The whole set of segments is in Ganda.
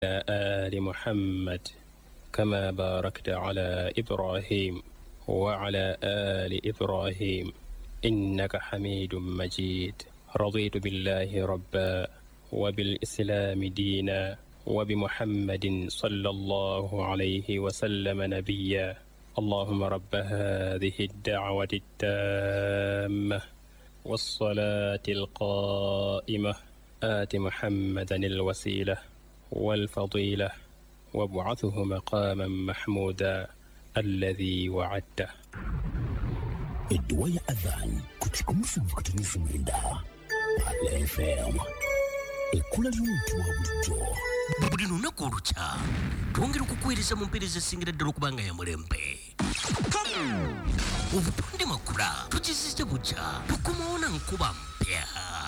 آل محمد كما باركت على إبراهيم وعلى آل إبراهيم إنك حميد مجيد. رضيت بالله ربا وبالإسلام دينا وبمحمد صلى الله عليه وسلم نبيا. اللهم رب هذه الدعوة التامة والصلاة القائمة آت محمدا الوسيلة والفضيلة وابعثه مقاما محمودا الذي وعدته. الدواء أذان كتكمسن فكتنيس مرندا على FM الكل اليوم توابجو Bubulino nakurucha twongera okukuweereza mu mpeereza esingira ddala okubanga ya mulembe. Obutonde makula tukizizza bujja tukomawo na nkuba mpya.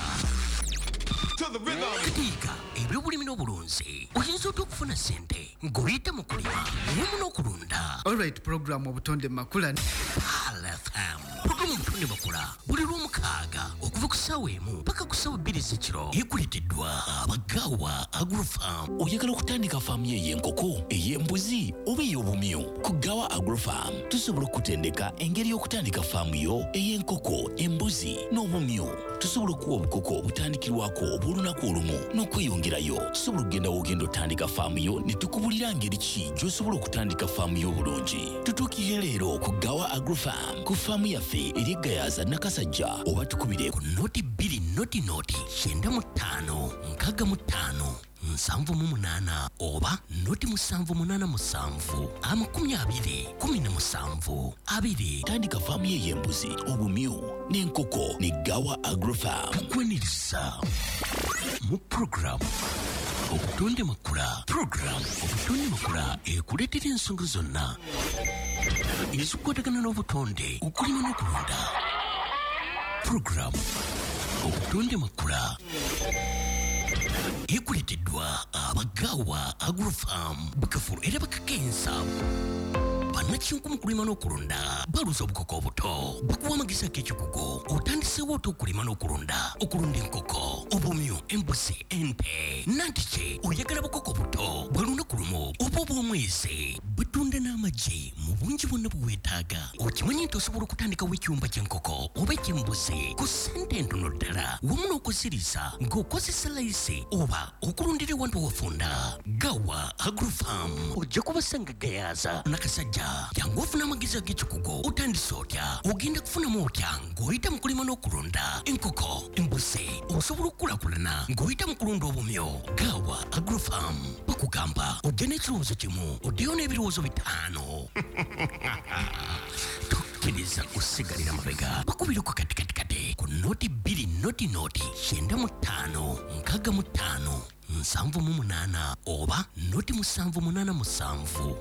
Katiika ebyobulimi n'obulunzi oyinza otya okufuna ssente ng'oyita mu kulima wamu n'okulunda. Alright, program obutonde makula FM programu obutonde makula buli lw'omukaaga okuva ku ssaawa emu paka ku ssaawa 2 ez'ekiro ekuleeteddwa abagaawa Agrofarm. oyagala okutandika faamu y'enkoko ey'embuzi oba ey'obumyu ku Gawa Agrofarm tusobola okutendeka engeri y'okutandika faamu yo ey'enkoko embuzi n'obumyu. tusobola okuwa obukoko obutandikirwako obw'olunaku olumu n'okweyongerayo. tusobola okugenda w'ogenda otandika faamu yo ne tukubulira ngeri ki gy'osobola okutandika faamu yo obulungi. tutuukire leero ku Gawa Agrofarm ku faamu yaffe eri Gayaza Nakasajja oba tukubire ku noti 2 noti 95 65 7 oba noti 787 20 2. tandika faamu ye y'embuzi obumyu n'enkoko ne Gawa Agrofarm. Tukweniriza mu programu obutonde makula. Programu obutonde makula ekuleetera ensonga zonna ezikwatagana n'obutonde okulima n'okulunda. Programu obutonde makula ekuleeteddwa abagaawa Agrofarm bakafulu era bakakensa bannakinku mu kulima n'okulunda baluza obukoko obuto bakuwa amagezi ag'ekikugu otandiseewo oti okulima n'okulunda enkoko obumyu embuzi ente nantiki oyagala bukoko buto bwa lunaku lumu oba obw'omwezi batunda n'amagi mu bungi bwonna bwe weetaaga. okimanyi nti osobola okutandikawo ekyumba ky'enkoko oba eky'embuzi ku ssente entono ddala wamu n'okuziriza ng'okozesa layisi oba okulundira ewantu wafunda. Gawa Agrofarm ojja kubasanga Gayaza Nakasajja. Jangu ofuna amagezi ag'ekikugu otandise otya ogenda kufunamu otya ng'oyita mu kulima n'okulunda enkoko embuzi. osobola okukulaakulana ng'oyita mu kulunda obumyu. Gawa Agrofarm bakugamba ojja n'ekirowoozo kimu oddeyo n'ebirowoozo 5. tokkiriza kusigalira mabega bakubireko kati ku noti 2 noti 95 65 7 oba noti 787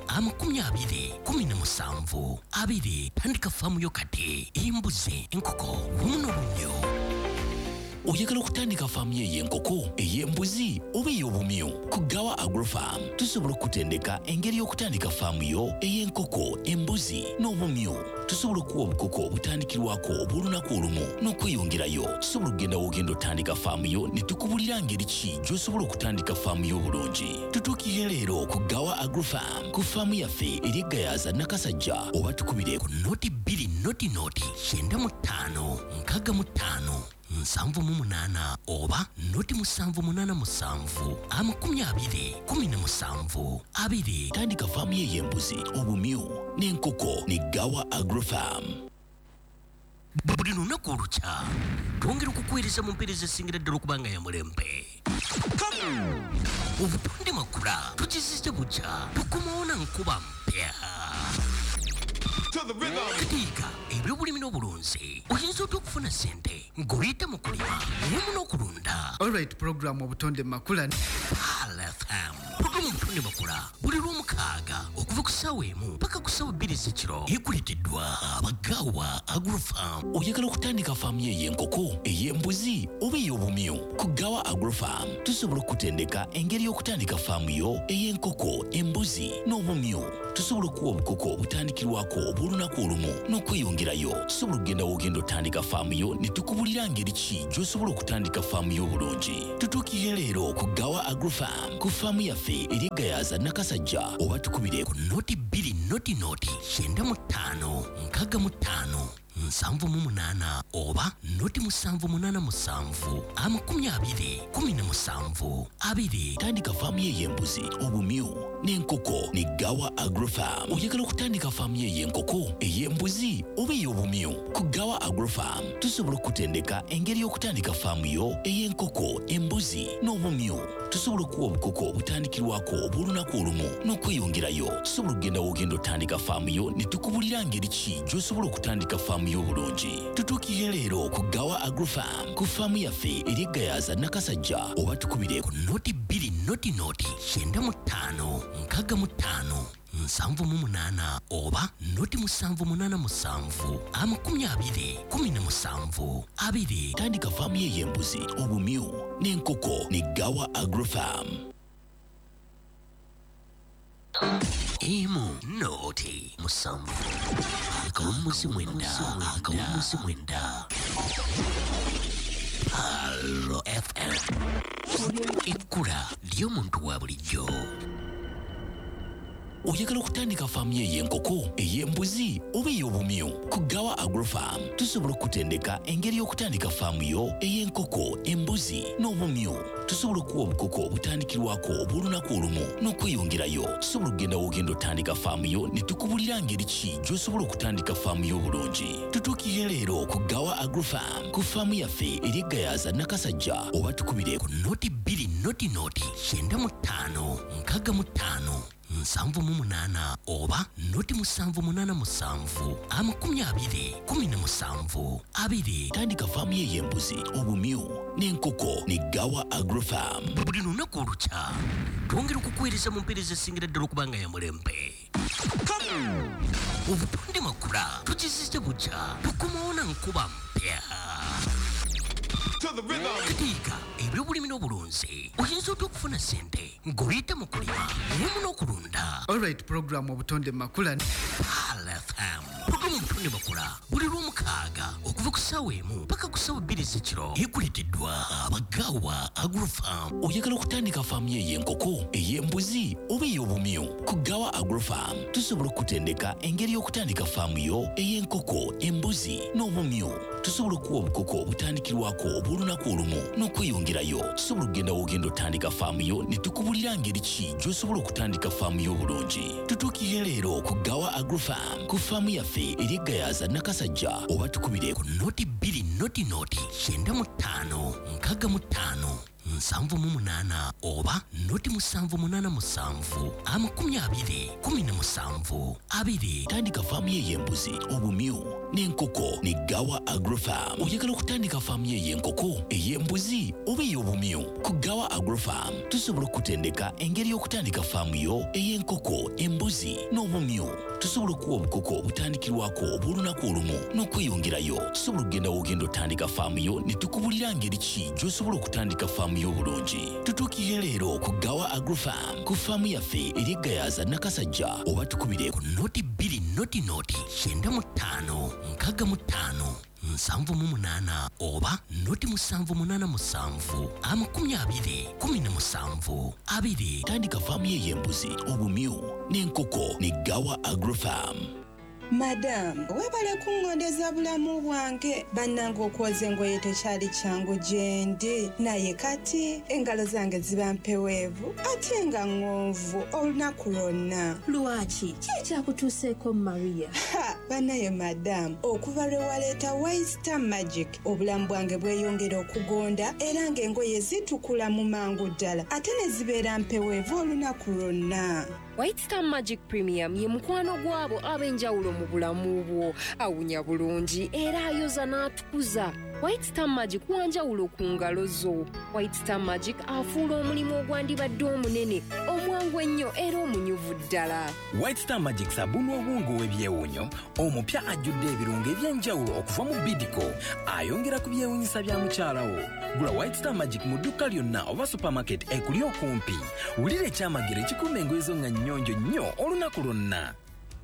20 2. tandika faamu yo kati embuzi enkoko wamu n'obumyu. oyagala okutandika faamu ye y'enkoko ey'embuzi oba ey'obumyu ku Gawa Agrofarm tusobola okutendeka engeri y'okutandika faamu yo ey'enkoko embuzi n'obumyu. tusobola okuwa obukoko obutandikirwako obw'olunaku olumu n'okweyongerayo. tusobola okugenda w'ogenda otandika faamu yo ne tukubulira ngeri ki gy'osobola okutandika faamu yo obulungi. tutuukire leero ku Gawa Agrofarm ku faamu yaffe eri Gayaza Nakasajja oba tukubire ku noti 2 noti 95 65 7 oba noti 787 20 2. tandika faamu ye y'embuzi obumyu n'enkoko ne Gawa Agrofarm. buli lunaku olukya twongera okukuweereza mu mpeereza esingira ddala okubanga ya mulembe. Obutonde makula tukizizza bujja tukomawo na nkuba mpya. Katiika ebyobulimi n'obulunzi oyinza otya okufuna ssente ng'oyita mu kulima wamu n'okulunda. Alright, program obutonde makula FM programu obutonde makula buli lw'omukaaga okuva ku kusaawa emu paka ku ssaawa 2 ez'ekiro ekuleeteddwa Abagawa Agrofarm. Oyagala okutandika faamu y'enkoko, ey'embuzi oba ey'obumyu? Ku Gawa Agrofarm tusobola okutendeka engeri y'okutandika faamu yo ey'enkoko, embuzi n'obumyu. Tusobola okuwa obukoko obutandikirwako obw'olunaku olumu n'okweyongerayo. Tusobola okugenda w'ogenda otandika faamu yo ne tukubulira ngeri ki gy'osobola okutandika faamu yo obulungi. Tutuukire leero ku Gawa Agrofarm ku faamu yaffe eri Gayaza Nakasajja, oba tukubire ku noti 2 noti 95 65 78 oba noti 787 20 17 tandika faamu y'embuzi, obumyu n'enkoko ne Gawa Agrofarm. Oyagala okutandika faamu y'enkoko, ey'embuzi oba ey'obumyu? Ku Gawa Agrofarm tusobola okutendeka engeri y'okutandika faamu yo ey'enkoko, embuzi n'obumyu. Tusobola okuwa obukoko obutandikirwako obw'olunaku olumu n'okweyongerayo. Tusobola okugenda w'ogenda otandika faamu yo ne tukubulira ngeri ki gy'osobola okutandika faamu yo obulungi. Tutuukire leero ku Gawa Agrofarm ku faamu yaffe eri Gayaza Nakasajja, oba tukubire ku noti 2 noti 95 65 78 oba noti 787 20 17 tandika faamu y'embuzi, obumyu n'enkoko ne Gawa Agrofarm. Emu noti 7 akawumuzi mwenda Halo FM ikkula ly'omuntu wa bulijjo. Oyagala okutandika faamu y'enkoko, ey'embuzi oba ey'obumyu? Ku Gawa Agrofarm tusobola okutendeka engeri y'okutandika faamu yo ey'enkoko, embuzi n'obumyu. Tusobola okuwa obukoko obutandikirwako obw'olunaku olumu n'okweyongerayo. Tusobola okugenda w'ogenda otandika faamu yo ne tukubulira ngeri ki gy'osobola okutandika faamu yo obulungi. Tutuukire leero ku Gawa Agrofarm ku faamu yaffe eri Gayaza Nakasajja, oba tukubire ku noti 2 noti 95 65 78 oba noti 787 20 tandika faamu y'embuzi, obumyu n'enkoko ne Gawa Agrofarm. Buli lunaku olukya twongera okukuweereza mu mpeereza esingira ddala okubanga ya mulembe. Obutonde makula tukizizza bukya tukomawo na nkuba mpya. Katiika ebyobulimi n'obulunzi oyinza otya okufuna ssente ng'oyita mu kulima wamu n'okulunda. Alright, program obutonde makula LFM programu obutonde makula buli lw'omukaaga okuva ku ssaawa emu paka ku ssaawa 2 ez'ekiro ekuleeteddwa Abagawa Agrofarm. Oyagala okutandika faamu y'enkoko, ey'embuzi oba ey'obumyu? Ku Gawa Agrofarm tusobola okutendeka engeri y'okutandika faamu yo ey'enkoko, embuzi n'obumyu. Tusobola okuwa obukoko obutandikirwako obw'olunaku olumu n'okweyongerayo. Tusobola okugenda w'ogenda otandika faamu yo ne tukubulira ngeri ki gy'osobola okutandika faamu yo obulungi. Tutuukire leero ku Gawa Agrofarm ku faamu yaffe eri Gayaza Nakasajja, oba tukubire ku noti 2 noti 95 65 78 oba noti 787 20 tandika faamu y'embuzi, obumyu n'enkoko ne Gawa Agrofarm. Oyagala okutandika faamu y'enkoko, ey'embuzi oba ey'obumyu? Ku Gawa Agrofarm tusobola okutendeka engeri y'okutandika faamu yo ey'enkoko, embuzi n'obumyu. Tusobola okuwa obukoko obutandikirwako obw'olunaku olumu n'okweyongerayo. Tusobola okugenda w'ogenda otandika faamu yo ne tukubulira ngeri ki gy'osobola okutandika faamu yo obulungi. Tutuukire leero ku Gawa Agrofarm ku faamu yaffe eri Gayaza Nakasajja, oba tukubire ku noti 2 noti 95 65 78 oba noti 787 20 tandika faamu y'embuzi, obumyu n'enkoko ne Gawa Agrofarm. Madam, webale kungondeza bulamu bwange. Bannange okwoza engoye tekyali kyangu gye ndi, naye kati engalo zange ziba mpeweevu ate nga ŋŋonvu olunaku lwonna. Lwaki? Ki ekyakutuuseeko Maria? Bannaye madam, okuva lwe waleeta White Star Magic obulamu bwange bweyongera okugonda era ng'engoye zitukula mu mangu ddala ate ne zibeera mpeweevu olunaku lwonna. White Star Magic Premium ye mukwano gwabo ab'enjawulo mu bulamu bwo. Awunya bulungi era ayoza n'atukuza. White Star Magic wanjawulo ku ngalo zo. White Star Magic afuula omulimu ogwandibadde omunene omwangu ennyo nnyo era omunyuvu ddala. White Star Magic sabuni obwongo w'ebyewunyo omupya ajjudde ebirungo eby'enjawulo okuva mu Bidco ayongera ku byewunyisa bya mukyalawo. Gula White Star Magic mu dduka lyonna oba supermarket ekuli okumpi. Wulira ekyamagero ekikuuma engoye zo nga nnyonjo nnyo olunaku lwonna.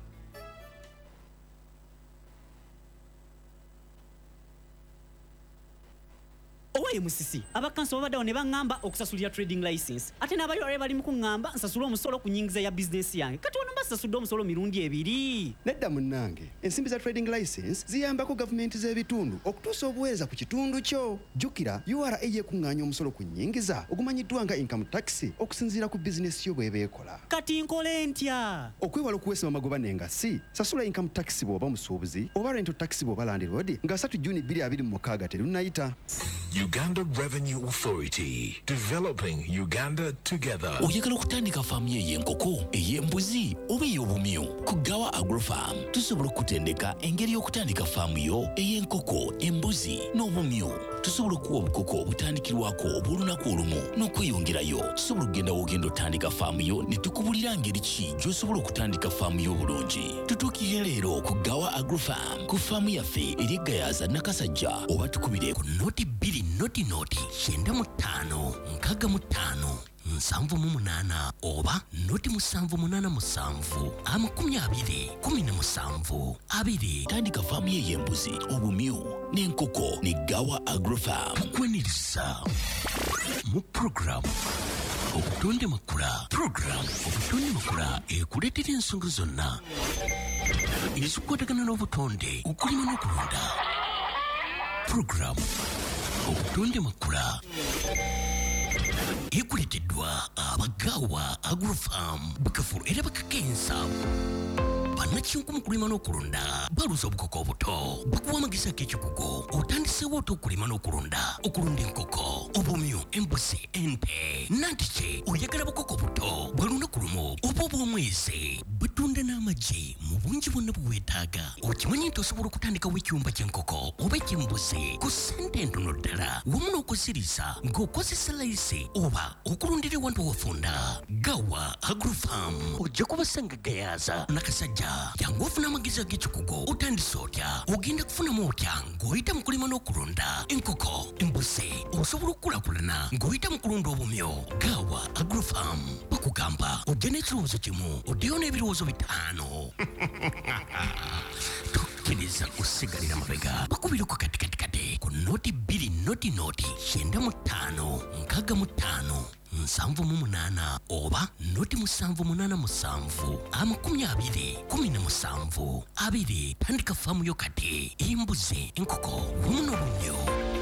Owaye musisi abakansi babaddawo ne baŋŋamba okusasulira trading license ate n'abayolale bali mu kuŋŋamba nsasule omusolo ku nnyingiza ya bizinesi yange kati ono mbasasudde omusolo mirundi ebiri. Nedda munnange ensimbi za trading license ziyambako gavumenti z'ebitundu okutuusa obuweereza ku kitundu kyo. Jjukira URA yekuŋŋaanya omusolo ku nnyingiza ogumanyiddwa nga income tax okusinziira ku bizinesi yo bw'eba ekola. Kati nkole ntya? Okwewala okuweesa amagoba n'engassi sasula income tax bw'oba musuubuzi oba rental tax bw'oba landlord nga 3 Juni 2026 terunnayita. Uganda Revenue Authority, developing Uganda together. Oyagala okutandika faamu y'enkoko, ey'embuzi oba ey'obumyu? Ku Gawa Agrofarm tusobola okutendeka engeri y'okutandika faamu yo ey'enkoko, embuzi n'obumyu. Tusobola okuwa obukoko obutandikirwako obw'olunaku olumu n'okweyongerayo. Tusobola okugenda w'ogenda otandika faamu yo ne tukubulira ngeri ki gy'osobola okutandika faamu yo obulungi. Tutuukire leero ku Gawa Agrofarm ku faamu yaffe eri Gayaza Nakasajja oba tukubire ku noti 2 noti 95 65 7 oba noti 787 20 17 2 tandika faamu y'embuzi obumyu n'enkoko ne Gawa Agrofarm. Tukweniriza mu program obutonde makula ekuleetera ensonga zonna ezikwatagana n'obutonde okulima n'okulunda. Program obutonde makula ekuleeteddwa abagawa Agrofarm Bukafulu era bakakensa. Bannakinkumu mu kulima n'okulunda baluza obukoko obuto bakuwa amagezi ag'ekikugu otandiseewo oti okulima n'okulunda enkoko obumyu embuzi ente nantiki oyagala bukoko buto bwa lunaku lumu oba obw'omwezi butunda n'amagi mu bungi bwonna bwe weetaaga. Okimanyi nti osobola okutandikawo ekyumba ky'enkoko oba eky'embuzi ku ssente entono ddala wamu n'okuziriza ng'okozesa layisi oba okulundira ewantu wafunda. Gawa Agrofarm ojja kubasanga Gayaza Nakasajja. Jangu ofuna amagezi ag'ekikugu otandise otya ogenda kufunamu otya ng'oyita mu kulima n'okulunda enkoko embuzi osobola okukulakulana ng'oyita mu kulunda obumyu. Gawa Agrofarm bakugamba ojja n'ekirowoozo kimu oddeyo n'ebirowoozo 5 tokkiriza kusigalira mabega bakubira ku kati ku noti 2 noti 95 65 7 oba noti 787 20 17 2 tandika faamu yo kati embuzi enkoko wamu n'obumyu.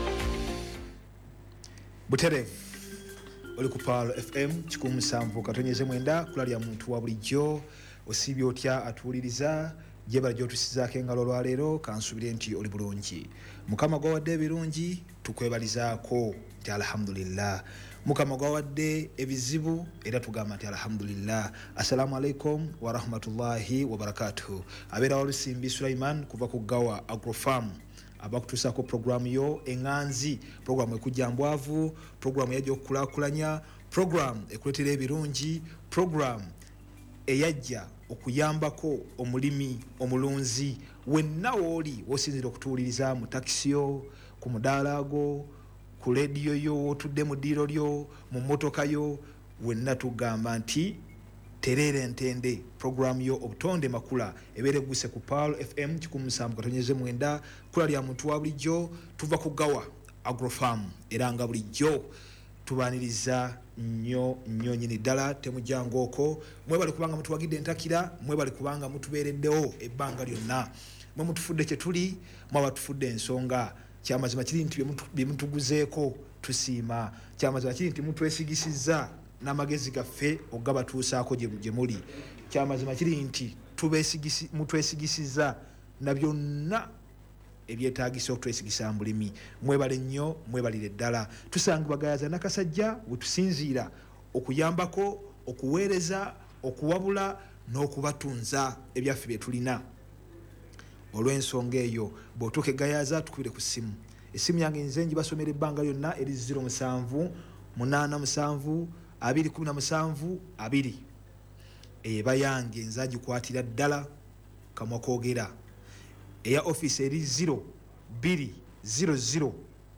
Buterevu oli ku Paul FM 107.9 kulalya muntu wa bulijjo osibye otya atuuliriza jebala gy'otusizaako engalo olwaleero kansubire nti oli bulungi. Mukama gwawadde ebirungi tukwebalizaako nti alhamdulillah. Mukama gwawadde ebizibu era tugamba nti alhamdulillah. Assalamu alaikum wa rahmatullahi wa barakatuhu. Abeera Walusimbi Sulaiman kuva ku Gawa Agrofarm abakutuusako programu yo eŋŋanzi, programu ekujja mbwavu, programu eyajja okukulaakulanya, programu ekuleetera ebirungi, programu eyajja okuyambako omulimi omulunzi wenna wooli wosinzira okutuuliriza mu takisi yo, ku mudaala go, ku lediyo yo wotudde mu ddiiro lyo, mu mmotoka yo, wenna tugamba nti tereera entende. Programu yo obutonde makula ebeera egguse ku Paul FM 107.9 kulalya muntu wa bulijjo tuva ku Gawa Agrofarm era nga bulijjo tubaaniriza nnyo nyini ddala temujjangooko. Mwebale kubanga mutuwagidde entakira, mwebale kubanga mutubeereddewo ebbanga lyonna, mwe mutufudde kye tuli, mwaba tufudde ensonga. Kyamazima kiri nti bye mutuguzeeko tusiima, kyamazima kiri nti mutwesigisizza n'amagezi gaffe ogabatuusaako gye muli, kyamazima kiri nti mutwesigisizza na byonna ebyetaagisa okutwesigisa mbulimi. Mwebale nnyo, mwebalire ddala. Tusangibwa Gayaza Nakasajja we tusinziira okuyambako, okuweereza, okuwabula n'okubatunza ebyaffe bye tulina. Olw'ensonga eyo bw'otuuka Gayaza tukubire ku ssimu. Essimu yange nze ngibasomera ebbanga lyonna eri 07 87 217 2. eba yange nzagikwatira ddala kamwa koogera eya office eri 0200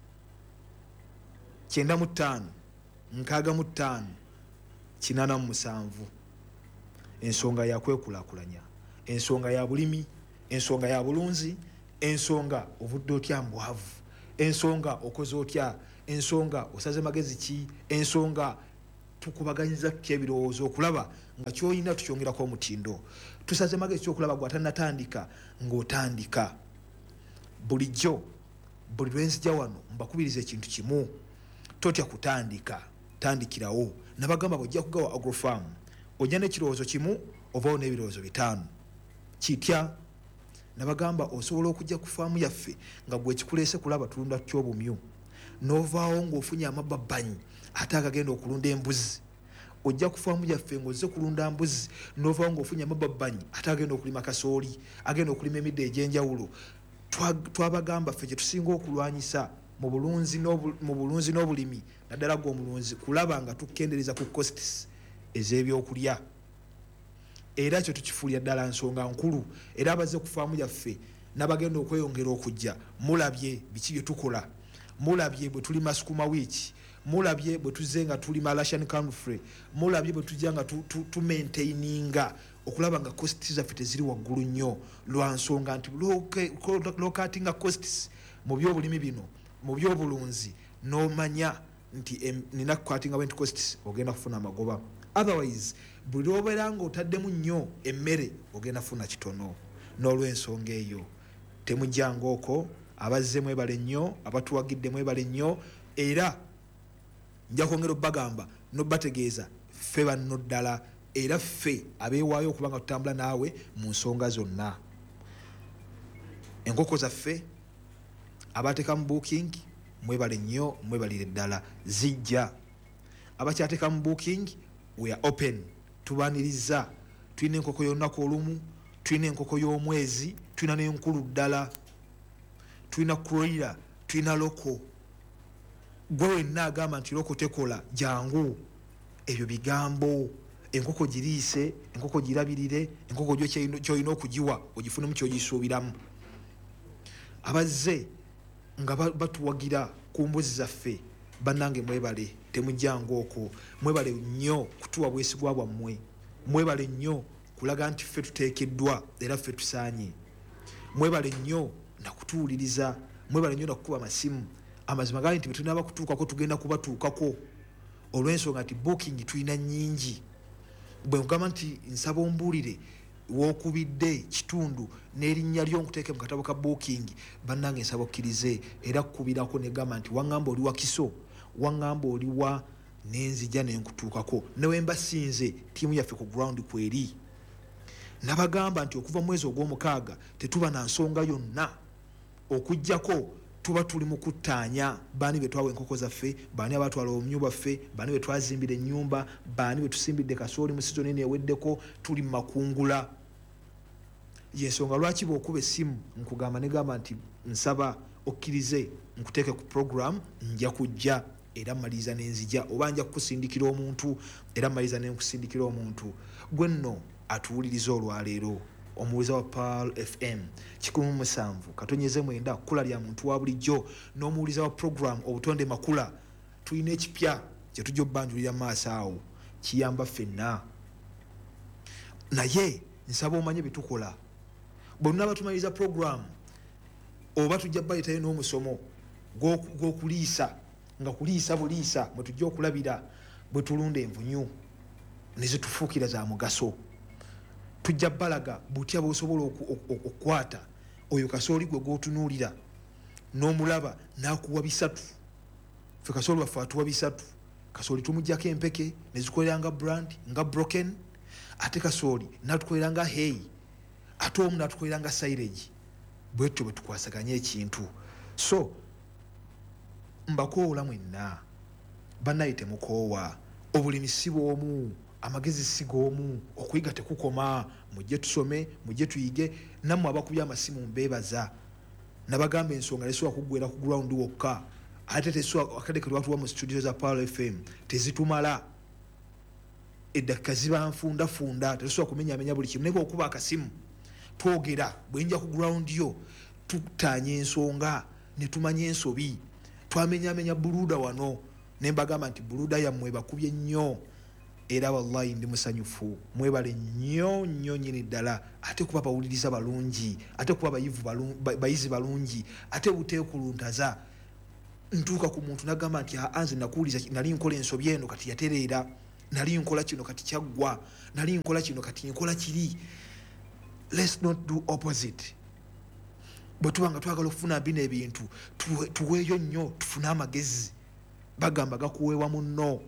95 65 87 ensonga ya kwekulakulanya ensonga ya bulimi ensonga ya bulunzi ensonga ovudde otya mbwavu ensonga okoze otya ensonga osaze magezi ki ensonga tukubaganyiza tutya ebirowoozo okulaba nga kyolina tukyongerako omutindo tusaze magezi kyokulaba gwatanatandika ng'otandika bulijjo buli lwenzija wano mbakubiriza ekintu kimu totya kutandika tandikirawo nabagamba bwojja kugawa agrofarm ojja n'ekirowoozo kimu ovaawo n'ebirowoozo 5 kitya nabagamba osobola okujja ku faamu yaffe nga gwe kikuleese kulaba tulunda kyobumyu n'ovaawo ng'ofunye amababbanyi ate agagenda okulunda embuzi ojja ku faamu yaffe ng'ozze kulunda mbuzi n'ovaawo ng'ofunye amababbanyi ate agenda okulima kasooli agenda okulima emidde egy'enjawulo twabagamba ffe kye tusinga okulwanyisa mu bulunzi n'obulimi naddala gw'omulunzi kulaba nga tukendereza ku costs ez'ebyokulya era kyo tukifuulira ddala nsonga nkulu era abazze ku faamu yaffe n'abagenda okweyongera okujja mulabye biki bye tukola mulabye bwe tulima sukuma wiiki mulabye bwe tuzze nga tulima Russian canfrey mulabye bwe tujja nga tumaintaininga okulaba nga costs zaffe teziri waggulu nnyo lwa nsonga nti lokatinga costs mu byobulimi bino mu byobulunzi n'omanya nti nina kukatinga went costs ogenda kufuna amagoba otherwise buli obeera nga otaddemu nnyo emmere ogenda kufuna kitono n'olw'ensonga eyo temujjanga okwo abazze mwebale nnyo abatuwagidde mwebale nnyo era nja kwongera obbagamba n'obbategeeza ffe banno ddala era ffe abeewaayo okuba nga tutambula naawe mu nsonga zonna enkoko zaffe abateeka mu booking mwebale nnyo mwebalire ddala zijja abakyateeka mu booking we are open tubaniriza tulina enkoko y'olunaku olumu tulina enkoko y'omwezi tulina n'enkulu ddala tulina kroira tulina loko gwe wenna agamba nti loko tekola jangu ebyo bigambo enkoko giriise enkoko girabirire enkoko gyo kyolina okugiwa ogifunemu kyogisuubiramu abazze nga batuwagira ku mbuzi zaffe bannange mwebale temujjanga okwo mwebale nnyo kutuwa bwesigwa bwammwe mwebale nnyo kulaga nti ffe tuteekeddwa era ffe tusaanye mwebale nnyo nakutuwuliriza mwebale nnyo nakukuba amasimu amazima gali nti bwe tulina bakutuukako tugenda kubatuukako olw'ensonga nti booking tulina nnyingi bwe nkugamba nti nsaba ombuulire wookubidde kitundu n'erinnya lyo nkuteeke mu katabo ka booking bannange nsaba okkirize era kukubirako negamba nti waŋŋamba oli wa kiso waŋŋamba oli wa nenzija nenkutuukako newemba sinze tiimu yaffe ku ground kweri nabagamba nti okuva mwezi ogw'omukaaga tetuba na nsonga yonna okujjako tuba tuli mu kuttaanya baani be twawa enkoko zaffe baani abatwala obumyu bwaffe baani be twazimbira ennyumba baani be tusimbidde kasooli mu sizoni eno eweddeko tuli mu makungula yensonga lwaki bw'okuba essimu nkugamba negamba nti nsaba okkirize nkuteeke ku program nja kujja era mmaliriza nenzija oba nja kukusindikira omuntu era mmaliriza nenkusindikira omuntu gwe nno atuwuliriza olwaleero omuwiza wa Pearl FM 107 katonyeze mwenda kula lya muntu wa bulijjo n'omuwuliza wa program obutonde makula tulina ekipya kye tujja obbanjulira maaso awo kiyamba ffenna naye nsaba omanye bitukola bonna batumaliriza program oba tujja bayitayo n'omusomo gw'okuliisa nga kuliisa buliisa bwe tujja okulabira bwe tulunda envunyu ne zitufuukira za mugaso tujja balaga butya bw'osobola okukwata oyo kasooli gwe gw'otunuulira n'omulaba n'akuwa 3 ffe kasooli waffe atuwa 3 kasooli tumuggyako empeke ne zikolera nga brand nga broken ate kasooli n'atukolera nga hey ate omu n'atukolera nga silage bwetyo bwe tukwasaganya ekintu so mbakoola mwenna bannaye temukoowa obulimi si bw'omu amagezi si g'omu okuyiga tekukoma mujje tusome mujje tuyige nammwe abakubya amasimu mbeebaza nabagamba ensonga tesobola kuggwera ku ground wokka ate tesobola akadeke lwatuwa mu studio za Pearl FM tezitumala eddakika ziba nfundafunda tetusobola kumenyamenya buli kimu naye okuba akasimu twogera bwenja ku ground yo tutanya ensonga ne tumanya ensobi twamenyamenya buluda wano ne mbagamba nti buluda yammwe bakubye nnyo era wallahi ndi musanyufu mwebale nnyo nnyo nyini ddala ate kuba bawuliriza balungi ate kuba bayizi balungi ate buteekuluntaza ntuuka ku muntu nagamba nti anze nakuwuliza nali nkola ensobi eno kati yatereera nali nkola kino kati kyaggwa nali nkola kino kati nkola kiri. Let's not do opposite. Bwe tuba nga twagala okufuna bino ebintu tuweeyo nnyo tufune amagezi. Bagamba gakuweebwa munno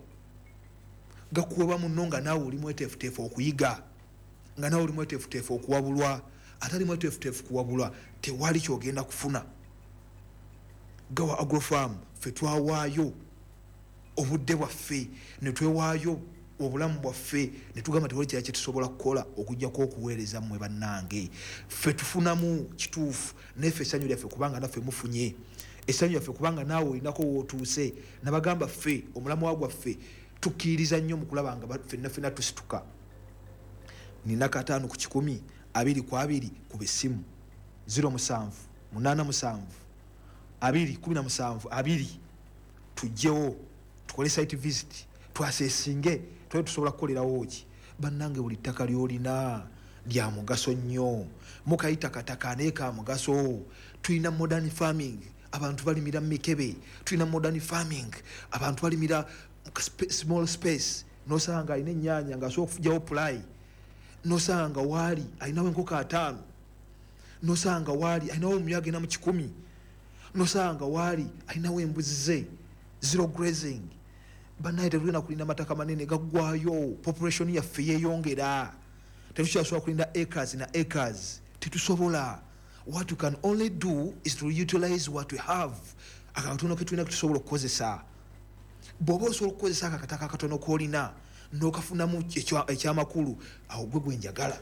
nga naawe oli mweteefuteefu okuyiga nga naawe oli mweteefuteefu okuwabulwa atali mweteefuteefu kuwabulwa tewali kyogenda kufuna. Gawa Agrofarm ffe twawaayo obudde bwaffe ne twewaayo obulamu bwaffe ne tugamba tewali kirala kye tusobola kukola okuggyako okuweereza mmwe bannange. Ffe tufunamu kituufu neffe essanyu lyaffe kubanga naffe mufunye essanyu lyaffe kubanga naawe olinako wootuuse. Nabagamba ffe omulamwa gwaffe tukkiririza nnyo mu kulaba nga ffenna tusituka. Nina 5 ku 10 2 ku 2 ku bessimu 07 87 2 17 2 tujjewo tukole site visit twasesinge tusobola kukolerawo ki bannange. Buli ttaka lyolina lya mugaso nnyo mukayita kataka naye ka mugaso. Tulina modern farming abantu balimira mikebe, tulina modern farming abantu balimira small space. Nosanga alina ennyanja ng'asobola okufugyawo pulayi, nosanga waali alinawo enkoko 5, nosanga waali alinawo omuyaga ena mu 10, nosanga waali alinawo embuzi ze, zero grazing. Bannaye tetulina kulinda mataka manene gaggwayo, population yaffe yeeyongera, tetukyasobola kulinda acres na acres, tetusobola. What we can only do is to utilize what we have. Akatono ke tulina kutusobola okukozesa. Bw'oba osobola okukozesa akataka akatono k'olina n'okafunamu ekyamakulu, awo gwe gwenjagala.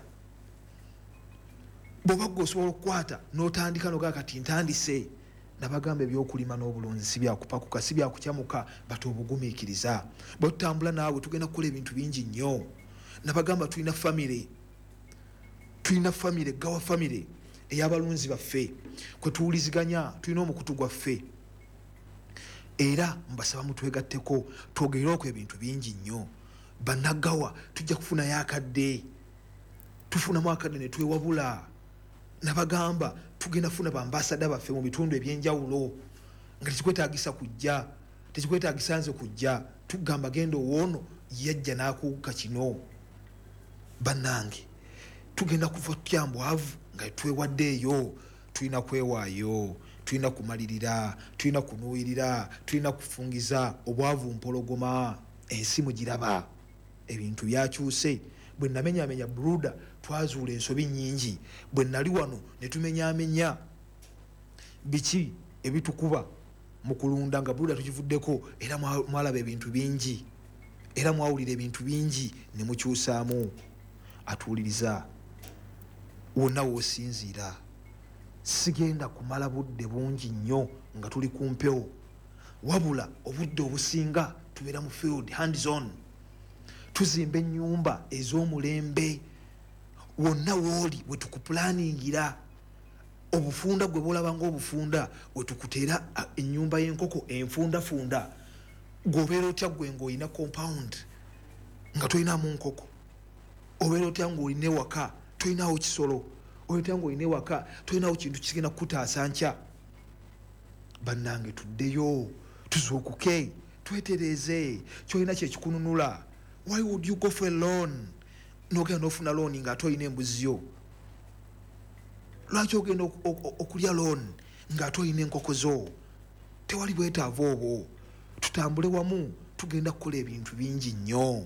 Bw'oba gwe osobola okukwata n'otandika nogaa kati ntandise. Nabagamba ebyokulima n'obulunzi si byakupakuka, si byakukyamuka, bati obugumiikiriza. Bwe tutambula naawe tugenda kukola ebintu bingi nnyo. Nabagamba tulina famire, Gawa famire ey'abalunzi baffe kwe tuwuliziganya, tulina omukutu gwaffe. Era mbasaba mutwegatteko twogereko ebintu bingi nnyo. Bannagawa tujja kufunayo akadde, tufunamu akadde ne twewabula. Nabagamba tugenda funa bambasada baffe mu bitundu ebyenjawulo nga tekikwetaagisa kujja, tekikwetaagisa nze kujja. Tugamba genda owoono yajja n'akuuka kino. Bannange tugenda kuva tutyambwavu nga twewaddeeyo. Tulina kwewaayo, tulina kumalirira, tulina kunuuyirira, tulina kufungiza obwavu mpologoma. Ensi mugiraba, ebintu byakyuse. Bwe namenyamenya buluda twazuula ensobi nnyingi. Bwe nali wano ne tumenyamenya biki ebitukuba mu kulunda nga buluda tukivuddeko, era mwalaba ebintu bingi, era mwawulira ebintu bingi ne mukyusaamu. Atuwuliriza wonna w'osinziira, sigenda kumala budde bungi nnyo nga tuli ku mpewo, wabula obudde obusinga tubeera mu field hands on. Tuzimba ennyumba ez'omulembe wonna wooli we tukupulaningira. Obufunda gwe bolaba ng'obufunda we tukuteera ennyumba y'enkoko enfundafunda. Gwobeera otya gwe ng'olina compound nga tolinamu nkoko? Obeera otya ng'olina ewaka tolinawo kisolo? Obeera otya ng'olina ewaka tolinawo kintu kigenda kukutaasa nkya? Bannange tuddeyo tuzuukuke twetereeze kyolina kyekikununula. Why would you go for a loan? N'ogenda n'ofuna loan ng'ate olina embuzi yo. Lwaki ogenda okulya loan ng'ate olina enkoko zo? Tewali bwetaavu obwo. Tutambule wamu, tugenda kukola ebintu bingi nnyo.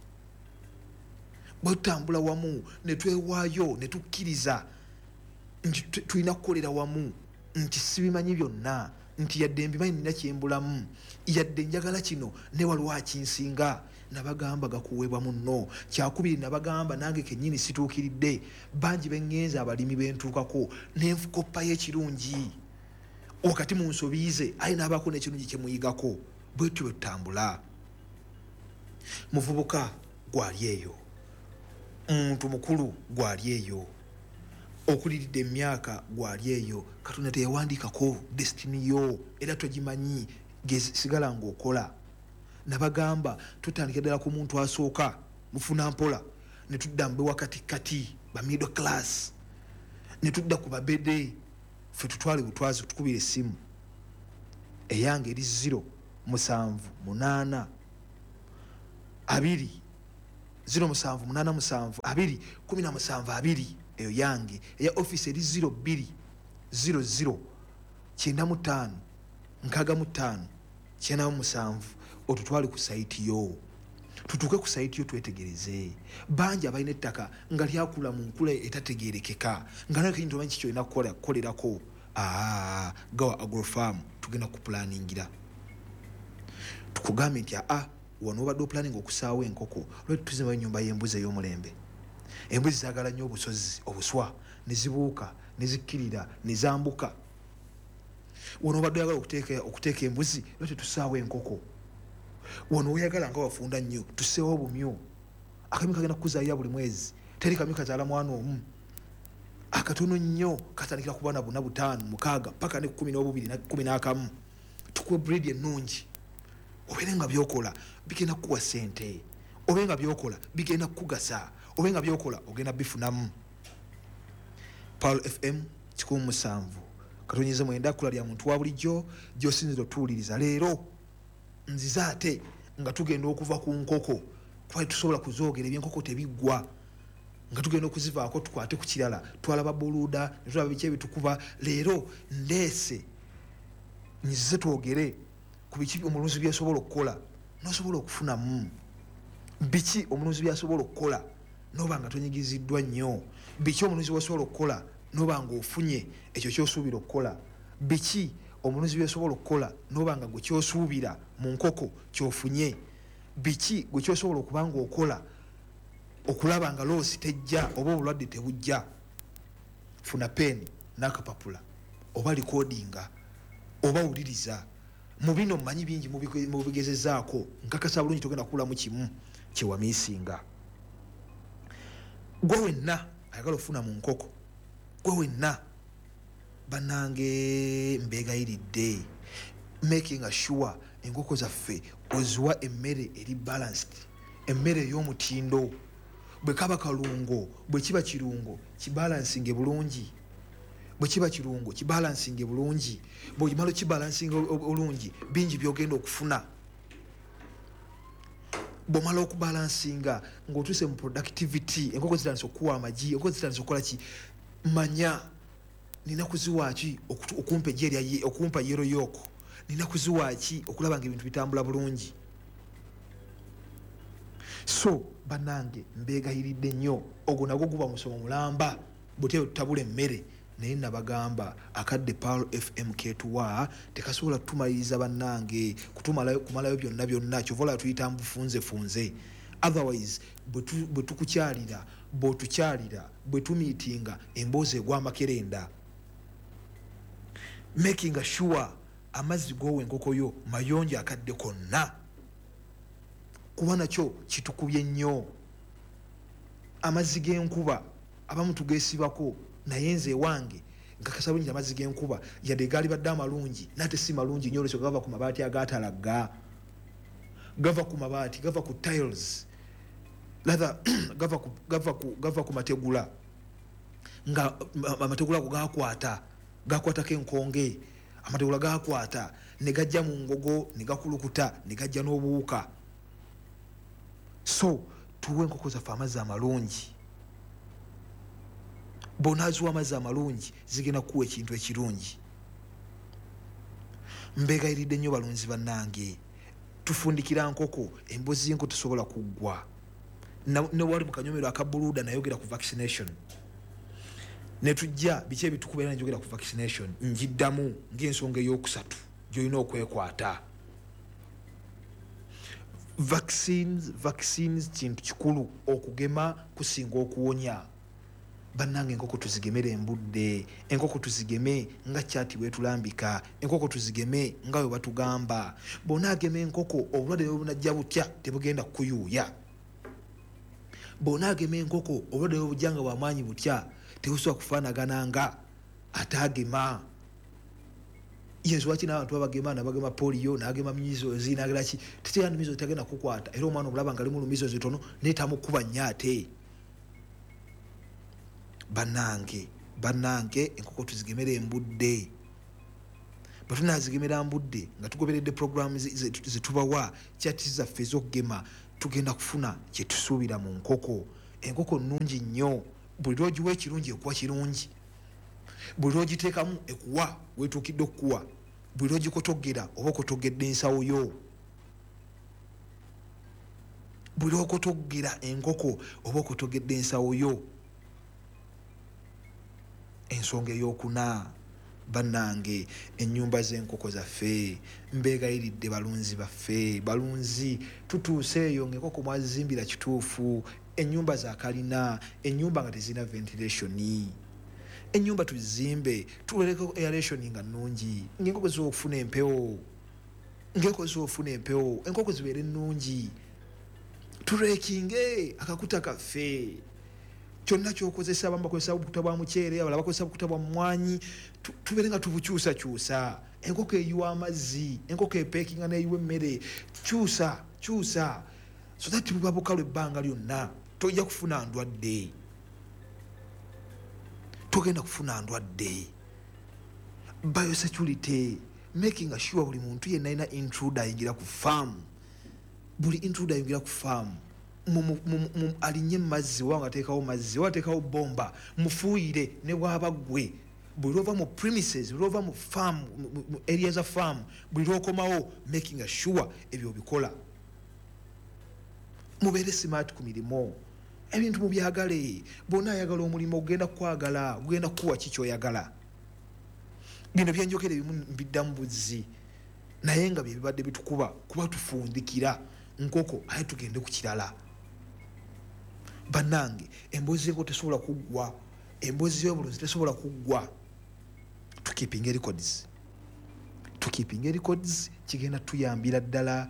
Bwe tutambula wamu ne twewaayo ne tukkiriza nti tulina kukolera wamu, nti sibimanyi byonna, nti yadde mbimanyi nina kyembulamu, yadde njagala kino ne waliwo akinsinga. Nabagamba gakuweebwa munno. Kyakubiri nabagamba nange kennyini situukiridde. Bangi bengenza abalimi bentuukako n'enfukoppa y'ekirungi wakati mu nsobiize, aye n'abaako n'ekirungi kye muyigako. Bwe tutyo bwe tutambula. Muvubuka gwali eyo, muntu mukulu gwali eyo, okuliridde emyaka gwali eyo. Katonda teyawandiikako destiny yo era togimanyi, sigala ng'okola. Nabagamba tutandika ddala ku muntu asooka mufuna mpola, ne tudda mbe wakatikati ba middle class, ne tudda ku babede, ffe tutwale butwazi tukubira essimu eyange eri 078 2 078 2 17 eyo yange. Eya office eri 02 00 95 65 97. Otutwale ku site yo, tutuke ku site yo twetegereze. Banji abalina ettaka nga lyakula mu nkula etategerekeka, nga nayo kintu manyi kyo ina kukolerako. Gawa Agrofarm tugenda ku planningira. Tukugambe nti wano obadde planning okusaawa enkoko, lwaki tuzimba ennyumba y'embuzi ey'omulembe? Embuzi zaagala nnyo obusozi obuswa, ne zibuuka ne zikkirira ne zambuka. Wano obadde oyagala okuteeka embuzi, lwaki tusaawa enkoko? Wano oyagala nga wafunda nnyo, tuseewo obumyu. Akamyu kagenda kukuzaalira buli mwezi, teri kamyu kazaala mwana omu. Akatono nnyo katandikira ku bana 4 5 6 paka ne 12 na 11. Tukuwe breed ennungi. Obenga byokola bigenda kuwa sente, obenga byokola bigenda kugasa, obenga byokola ogenda bifunamu. Paul FM 17 katonyeze mwenda kula lya muntu wa bulijjo gyosinziro tuuliriza leero nzizaate nga tugenda okuva ku nkoko twali tusobola kuzoogera ebyenkoko tebiggwa, nga tugenda okuzivaako tukwate ku kirala, twalaba buluda ne tulaba biki ebitukuba. Leero ndeese nzize twogere ku biki omulunzi byasobola okukola n'osobola okufunamu, biki omulunzi byasobola okukola n'oba nga tonyigiziddwa nnyo, biki omulunzi byasobola okukola n'oba nga ofunye ekyo ky'osuubira okukola, biki omulunzi byasobola okukola n'oba nga gwe ky'osuubira mu nkoko ky'ofunye, biki gwe ky'osobola okuba nga okola okulaba nga loosi tejja oba obulwadde tebujja. Funa peeni n'akapapula oba likodinga oba wuliriza. Mu bino mmanyi bingi mu bigezezaako, nkakasa bulungi togenda kukulamu kimu kyewamiisinga. Gwe wenna ayagala ofuna mu nkoko, gwe wenna bannange mbeegayiridde, making sure enkoko zaffe oziwa emmere eri balanced, emmere ey'omutindo. Bwe kaba kalungo, bwe kiba kirungo kibalansinge bulungi, bwe kiba kirungo kibalansinge bulungi. Bw'omala kibalansinga bulungi bingi byogenda okufuna. Bw'omala okubalansinga ng'otuuse mu productivity, enkoko zitandise okuwa amagi, enkoko zitandise okukola ki, manya nina kuziwa ki okumpa ejjeerya okumpa yero yoko, nina kuziwa ki okulaba nga ebintu bitambula bulungi. So bannange mbeegayiridde nnyo, ogwo nagwo guba musomo mulamba butebe tutabula emmere. Naye nabagamba akadde Paul FM ketuwa tekasobola tumaliriza bannange kumalayo byonna kyovola tuyita mbufunze. Otherwise bwe tukukyalira bw'otukyalira bwe tumiitinga emboozi egw'amakerenda. Making sure amazzi g'owa enkoko yo mayonjo akadde konna, kuba nakyo kitukubye nnyo. Amazzi g'enkuba abamu tugeesibako, naye nze ewange nkakasa bulungi amazzi g'enkuba yadde gaali badde amalungi nate si malungi nnyo olwekyo gava ku mabaati agaatalaga, gava ku mabaati, gava ku tiles, rather gava ku mategula, nga amategula go gakwatako enkonge, amategula gakwata ne gajja mu ngogo ne gakulukuta ne gajja n'obuwuka. So tuwe enkoko zaffe amazzi amalungi. Bw'onaaziwa amazzi amalungi zigenda kuwa ekintu ekirungi. Mbeegayiridde nnyo balunzi bannange, tufundikira nkoko, emboozi y'enkoko tesobola kuggwa. Ne wali mu kanyomero akabuluda nayogera ku vaccination, ne tujja biki ebitukuba era njogera ku vaccination, njiddamu ng'ensonga ey'okusatu gy'olina okwekwata. Vaccines kintu kikulu, okugema kusinga okuwonya. Bannange enkoko tuzigemere embudde, enkoko tuzigeme nga kyati bwetulambika, enkoko tuzigeme nga bwe batugamba. Bw'onaagema enkoko obulwadde bwe bunajja butya tebugenda kukuyuuya. bw'onaagema enkoko obulwadde bw'obujjanga bw'amaanyi butya tebusobola kufaanagana nga ataagema. Yenswaki n'abantu babagema nabagema polio n'agema measles n'agera ki tetera measles tagenda kukwata era omwana omulaba nga ali mu measles tono n'etamukuba nnyo ate. Bannange enkoko tuzigemera embudde. Bwe tunaazigemera mbudde nga tugoberedde programu zetubawa kyati zaffe ez'okugema tugenda kufuna kye tusuubira mu nkoko. Enkoko nnungi nnyo, buli lw'ogiwa ekirungi ekuwa kirungi, buli lw'ogiteekamu ekuwa weetuukidde okukuwa, buli lw'ogikotogera oba okotogedde ensawo yo, buli lw'okotogera enkoko oba okotogedde ensawo yo. Ensonga ey'okuna, bannange ennyumba z'enkoko zaffe mbeegayiridde balunzi baffe, balunzi tutuuse eyo ng'enkoko mwazizimbira kituufu, ennyumba za kalina, ennyumba nga tezirina ventilationi, ennyumba tuzimbe tuwereko aeration nga nnungi, ng'enkoko zisobola okufuna empewo, enkoko zibeere nnungi, turekinge akakuta kaffe. Kyonna kyokozesa, abamu bakozesa obukuta bwa muceere, abalala bakozesa obukuta bwa mmwanyi, tubeere nga tubukyusakyusa. Enkoko eyiwa amazzi, enkoko epeekinga n'eyiwa emmere, kyusa so that buba bukalu ebbanga lyonna tojja kufuna ndwadde, togenda kufuna ndwadde. Biosecurity, making sure buli muntu yenna alina intruder ayingira ku farm, buli intruder ayingira ku farm alinye mazzi wanga ateekawo mazzi oba ateekawo bomba mufuuyire ne bwaba ggwe buli lwova mu premises buli lwova mu farm mu areas za farm buli lwokomawo making sure ebyo bikola. Mubeere smart ku mirimu, ebintu mubyagale. Bonna ayagala omulimu ogenda kwagala, ogenda kuwa kiki oyagala. Bino byenjogera ebimu mbiddamu buzzi naye nga bye bibadde bitukuba kuba tufundikira nkoko aye tugende ku kirala. Bannange emboozi y'enkoko tesobola kuggwa, emboozi y'obulunzi tesobola kuggwa. Tukeeping records kigenda tuyambira ddala.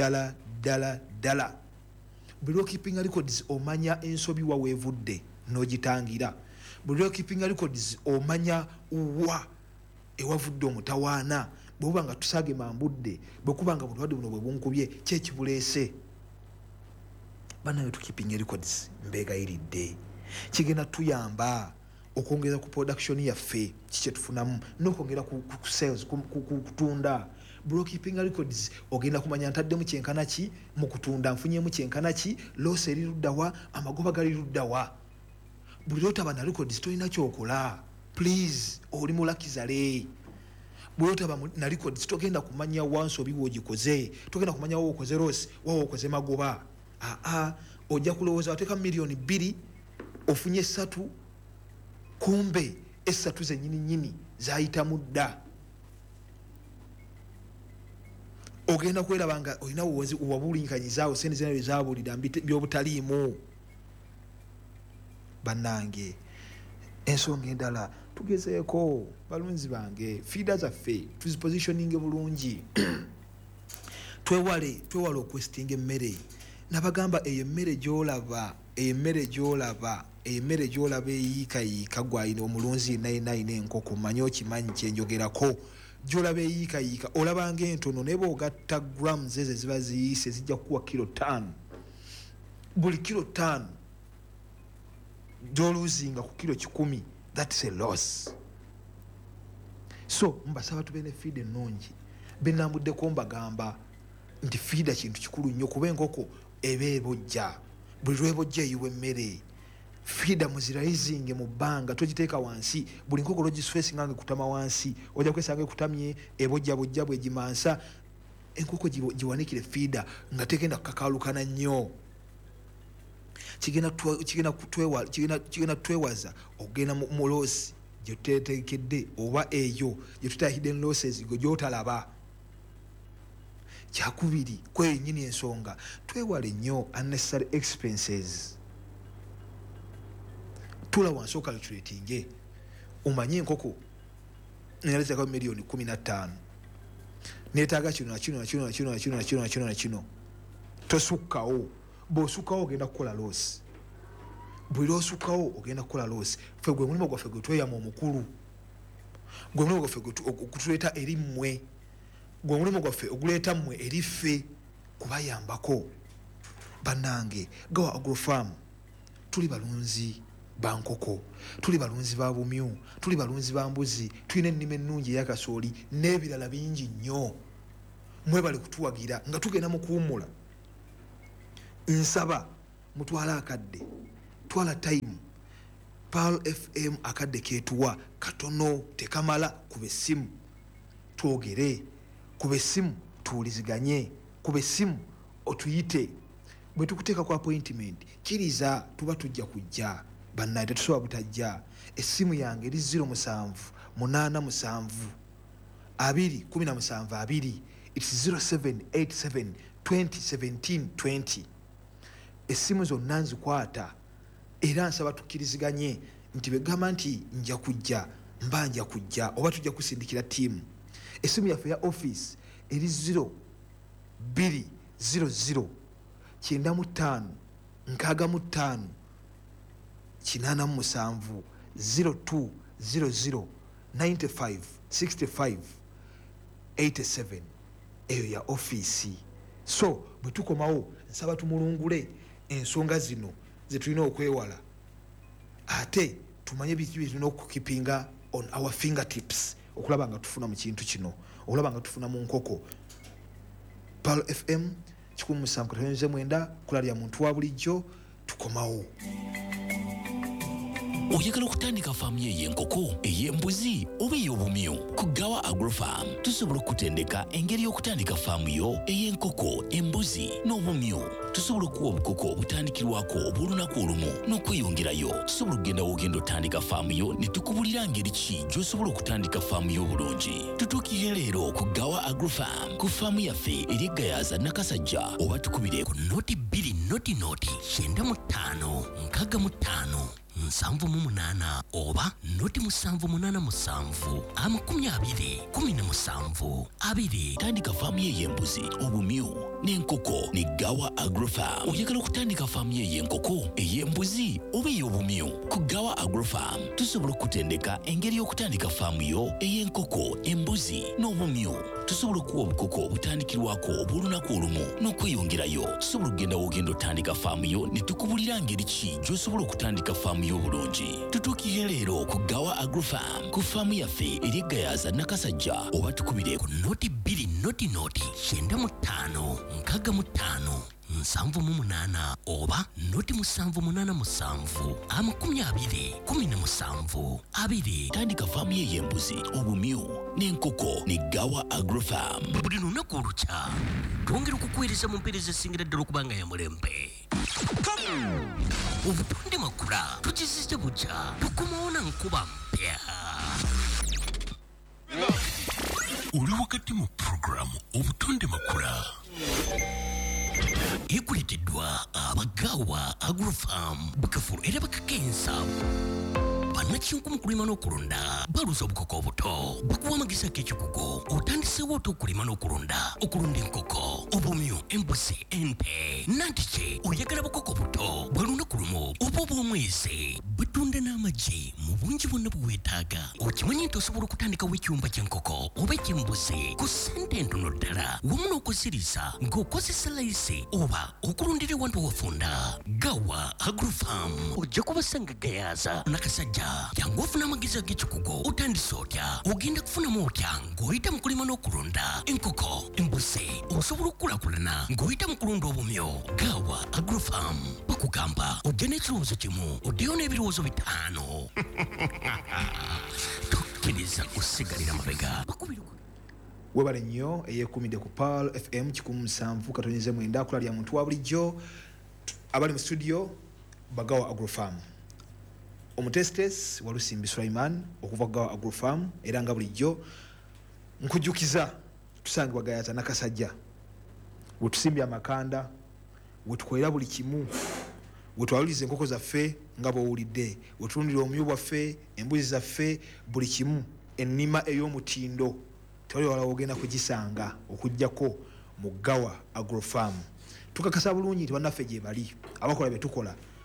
Buli lw'okeeping records omanya ensobi wa weevudde n'ogitangira. Buli lw'okeeping records omanya wa ewavudde omutawaana. Bw'oba nga tusaagema mbudde, bwe kuba nga bulwadde buno bwe bunkubye ki ekibuleese. Bannange tukeeping records mbeegayiridde, kigenda tuyamba okwongera ku production yaffe kiki tufunamu n'okwongera ku sales ku kutunda. Buli keeping records ogenda kumanya ntaddemu kyenkana ki mu kutunda, nfunyemu kyenkana ki, loss eri luddawa, amagoba gali luddawa. Buli lw'otaba na records tolina kyokola, please oli mulakizale. Buli lw'otaba na records togenda kumanya wansobi w'ogikoze, togenda kumanya wa okoze loss wa okoze magoba. Ojja kulowooza wateeka million 2 ofunye 3 kumbe 3 zennyini zayitamu dda. Ogenda kweraba nga olina wabulinkanyizaawo sente zena byezabuulira byobutaliimu. Bannange ensonga endala tugezeeko balunzi bange, fiida zaffe tuzipositioninge bulungi. twewale okwesitinga emmere. Nabagamba eyo emmere gy'olaba eyiikayiika gwayina omulunzi nayina enkoko manyi okimanyi kyenjogerako. Gy'olaba eyiikayiika olabanga entono naye bw'ogatta grams ezo ziba ziyiise zijja kukuwa kilo 5. Buli kilo 5 gy'oluuzinga ku kilo 100, that's a loss. So mbasaba tubeere feed ennungi. Bennambuddeko mbagamba nti fiida kintu kikulu nnyo kuba enkoko eba ebojja, buli lwebojja eyiwa emmere. Fiida muzirayizinge mu bbanga, togiteeka wansi. Buli nkoko logisfesinga nga ekutama wansi, ojja kwesanga ekutambye ebojjabojja bwegimansa. Enkoko giwanikire fiida nga tegenda kukakaalukana nnyo. Kigenda twewaza okugenda mu loosi gye tuteetekedde oba eyo gye tutaya hidden losses gy'otalaba. Kyakubiri kweyo nnyini ensonga twewale nnyo unnecessary expenses. Tula wansi ocalculatinge omanye enkoko neyaleetako million 15 neetaaga kino. Tosukkawo, bw'osukkawo ogenda kukola loss. buli lwosukkawo ogenda kukola loosi ffe gwe mulimu gwaffe gwe tweyama omukulu gwe mulimu gwaffe okutuleeta eri mmwe gwe mulimu gwaffe oguleeta mmwe eri ffe kubayambako bannange Gawa Agrofarm tuli balunzi ba nkoko tuli balunzi ba bumyu tuli balunzi ba mbuzi tulina ennima ennungi eyakasooli n'ebirala bingi nnyo mwebale kutuwagira nga tugenda mu kuwummula nsaba mutwala akadde twala time Pearl FM akadde ketuwa katono tekamala kube simu twogere kube simu tuwuliziganye kube simu otuyite bwe tukuteeka ku appointment kiriza tuba tujja kujja bannaye tetusobola butajja essimu yange eri 07 87 217 2 it's 0787 2017 20 essimu zonna nzikwata era nsaba tukkiriziganye nti begamba nti nja kujja mba nja kujja oba tujja kusindikira ttiimu essimu yaffe ya office eri 0200 95 65 87 0200 95 65 87 eyo ya office so bwe tukomawo nsaba tumulungule ensonga zino ze tulina okwewala ate tumanye biki bye tulina okukipinga on our fingertips okulaba nga tufuna mu kintu kino okulaba nga tufuna mu nkoko Pearl FM 107.9 kulalya muntu wa bulijjo tukomawo oyagala okutandika faamu y'enkoko ey'embuzi oba ey'obumyu ku Gawa Agrofarm tusobola okutendeka engeri y'okutandika faamu yo ey'enkoko embuzi n'obumyu tusobola okuwa obukoko obutandikirwako obw'olunaku olumu n'okweyongerayo tusobola okugenda wogenda otandika faamu yo ne tukubulira ngeri ki gy'osobola okutandika faamu yo obulungi tutuukire leero ku Gawa Agrofarm ku faamu yaffe eri Gayaza Nakasajja oba tukubire ku noti 2 noti 95 65 7 oba noti 787 20 tandika faamu y'embuzi obumyu n'enkoko ne Gawa Agrofarm oyagala okutandika faamu y'enkoko ey'embuzi oba ey'obumyu ku Gawa Agrofarm tusobola okutendeka engeri y'okutandika faamu yo ey'enkoko embuzi n'obumyu tusobola okuwa obukoko obutandikirwako obw'olunaku olumu n'okweyongerayo tusobola okugenda wogenda otandika faamu yo ne tukubulira ngeri ki gy'osobola okutandika faamu yo bulungi tutuukire leero ku Gawa Agrofarm ku faamu yaffe eri Gayaza Nakasajja oba tukubire ku noti 2 noti 95 65 78 oba noti 787 20 tandika faamu y'embuzi obumyu n'enkoko ne Gawa Agrofarm buli lunaku olukya twongera okukuweereza mu mpeereza esingira ddala okubanga ya mulembe obutonde makula tukizizza bujja tukomawo na nkuba mpya oli wakati mu programu obutonde makula ekuleteddwa abagawa Agrofarm bakafulu era bakakensa bannakinku mu kulima n'okulunda baluza obukoko obuto bakuwa amagezi ag'ekikugu otandisewo oti okulima n'okulunda enkoko obumyu embuzi ente nantiki oyagala bukoko buto bwa lunaku lumu oba obw'omwezi batunda n'amagi mu bungi bwonna bweweetaaga okimanyi nti osobola okutandikawo ekyumba ky'enkoko oba eky'embuzi ku ssente entono ddala wamu n'okuziriza ng'okozesa layisi oba okulundira ewantu wafunda Gawa Agrofarm ojja kubasanga Gayaza Nakasajja jangu ofuna amagezi ag'ekikugu otandise otya ogenda kufunamu otya ng'oyita mu kulima n'okulunda enkoko embuzi osobola okukulaakulana ng'oyita mu kulunda obumyu Gawa Agrofarm bakugamba ojja n'ekirowoozo kimu oddeyo n'ebirowoozo 5 tokkiriza kusigalira mabega webale nnyo eyekumidde ku Pearl FM 107.9 kulalya muntu wa bulijjo abali mu studio bagawa Agrofarm omutestes Walusimbi Sulaiman okuva Gawa Agrofarm era nga bulijjo nkujjukiza tusangibwa Gayaza Nakasajja wetusimbye amakanda wetukolera buli kimu wetwawuliza enkoko zaffe nga bw'owulidde wetulundira omumyu bwaffe embuzi zaffe buli kimu ennima ey'omutindo tewali wala wogenda kugisanga okujjako mu Gawa Agrofarm tukakasa bulungi nti bannaffe gye bali abakola bye tukola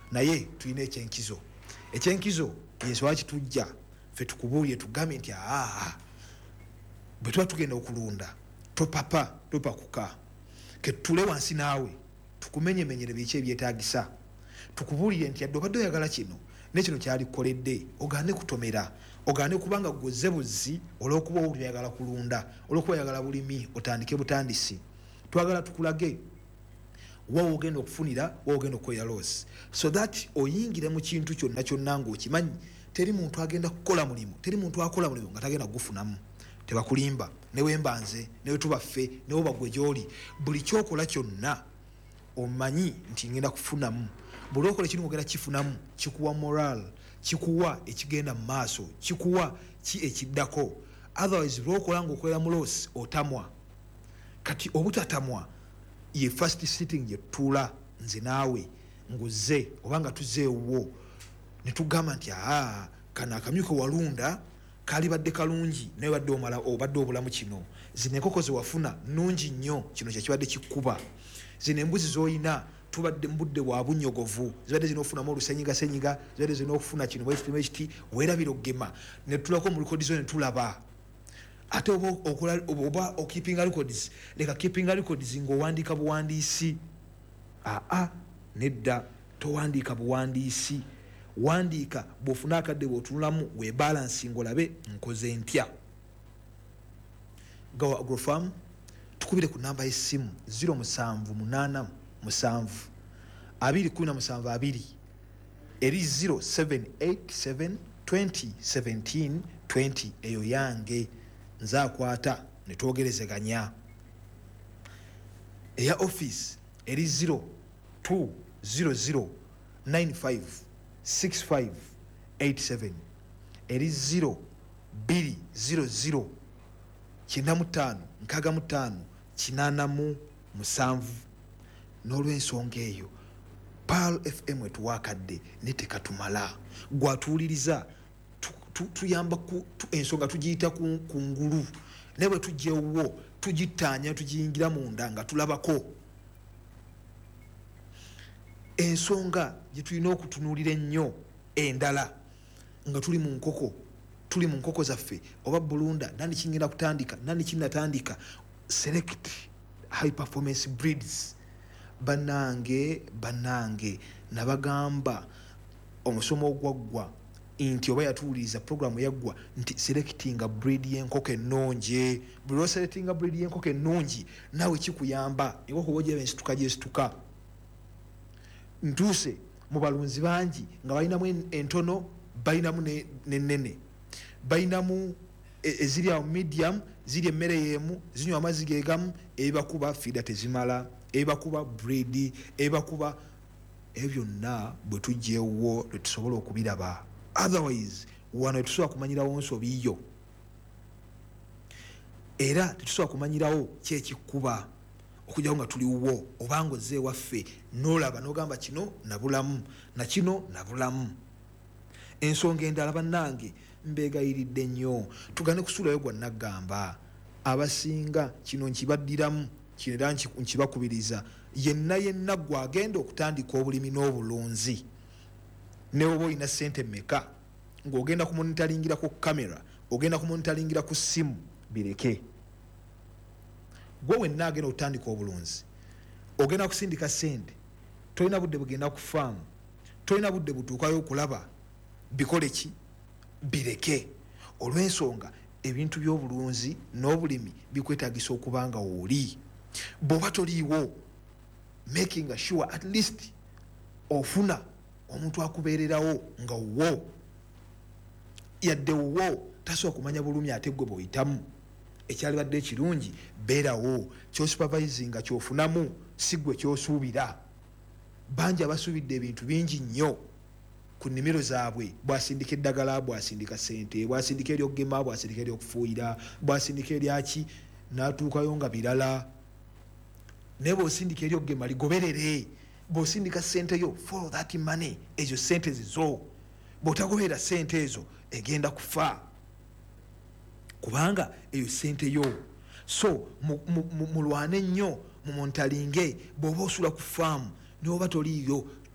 naye tulina ekyenkizo yesu akitujja ffe tukubuulye tugambe nti bwe tuba tugenda okulunda topakuka ketule wansi naawe tukumenyemenyere biki ebyetaagisa tukubuulire nti yadde obadde oyagala kino nekino kyalikukoledde ogaane kutomera ogaane kubanga gwoze buzzi olw'okuba oyagala kulunda olw'okuba oyagala bulimi otandike butandisi twagala tukulage wawe ogenda okufunira wawe ogenda okukolera losi so that oyingire mu kintu kyonna ng'okimanyi teri muntu agenda kukola mulimu teri muntu akola mulimu nga tagenda kugufunamu tebakulimba newe mbanze newe tubaffe newe bagwe gy'oli buli kyokola kyonna omanyi nti ngenda kufunamu buli okola ekintu ng'ogenda kifunamu kikuwa moral kikuwa ekigenda mu maaso kikuwa ki ekiddako otherwise lw'okola ng'okolera mu losi otamwa kati obutatamwa ye first sitting yetuula nze naawe nguze obanga tuzeewo ne tugamba nti kana akamyuka walunda kali badde kalungi naye badde omala obadde obulamu kino zino enkoko ze wafuna nnungi nnyo kino kyekibadde kikkuba zino embuzi z'olina tubadde mbudde bwa bunyogovu zibadde zina okufunamu olusenyigasenyiga zibadde zina okufuna kino bwekiti weerabira okugema ne tulako mu rekodi zo ne tulaba ate oba okeepinga records leka keepinga records ng'owandiika buwandiisi nedda towandiika buwandiisi wandiika bw'ofuna akadde bw'otunulamu webalansinga olabe nkoze ntya gawa agrofarm tukubire ku namba y'essimu 0787 217 eri 0787 2017 20 eyo yange nzaakwata ne twogerezeganya eya office eri 0200 95 6587 eri 0200 95 85 n'olw'ensonga eyo Pearl FM etuwaakadde ne tekatumala gwatuwuliriza tuyamba ensonga tugiyita ku ngulu ne bwe tujjewo tugitaanya tugiyingira munda nga tulabako ensonga gye tulina okutunuulira ennyo endala nga tuli mu nkoko zaffe oba bulunda nandi kingenda kutandika nandi kinnatandika select high performance breeds bannange nabagamba omusomo ogwaggwa nti oba yatuwuliriza programu yaggwa nti selectinga breed y'enkoko ennungi buli lwoselectinga breed y'enkoko ennungi naawe kikuyamba enkoko bw'ogyeba ensituka gyesituka ntuuse mu balunzi bangi nga balinamu entono balinamu n'ennene balinamu eziri awo medium ziri emmere y'emu zinywa amazzi geegamu ebibakuba fiida tezimala ebibakuba breed ebibakuba ebyo byonna bwe tujjeewo tetusobola okubiraba otherwise wano tetusobola kumanyirawo nsobiyo era tetusobola kumanyirawo kyekikkuba okujjawo nga tuliwo obanga ozze ewaffe n'olaba n'ogamba kino nabulamu nakino nabulamu ensonga endala bannange mbeegayiridde nnyo tugane kusuulayo gwa naggamba abasinga kino nkibaddiramu kino era nkibakubiriza yenna gwagenda okutandika obulimi n'obulunzi ne oba olina ssente mmeka ng'ogenda kumonitalingira ku kamera ogenda kumonitalingira ku ssimu bireke gwe wenna agenda okutandika obulunzi ogenda kusindika ssente tolina budde bugenda ku faamu tolina budde butuukayo okulaba bikole ki bireke olw'ensonga ebintu by'obulunzi n'obulimi bikwetaagisa okuba nga wooli bw'oba toliiwo making sure at least ofuna omuntu akubeererawo nga wo yadde wo tasobola kumanya bulumi ate gwe bw'oyitamu ekyalibadde ekirungi beerawo kyosupervisinga kyofunamu si gwe kyosuubira bangi abasuubidde ebintu bingi nnyo ku nnimiro zaabwe bw'asindika eddagala bw'asindika ssente bw'asindika eryokugema bw'asindika eryokufuuyira bw'asindika eryaki n'atuukayo nga birala naye bw'osindika eryokugema ligoberere bw'osindika ssente yo follow that money ezo ssente zizo bw'otagoberera ssente ezo egenda kufa kubanga eyo ssente yo so mulwane nnyo mumontalinge bw'oba osula ku faamu n'oba toliiyo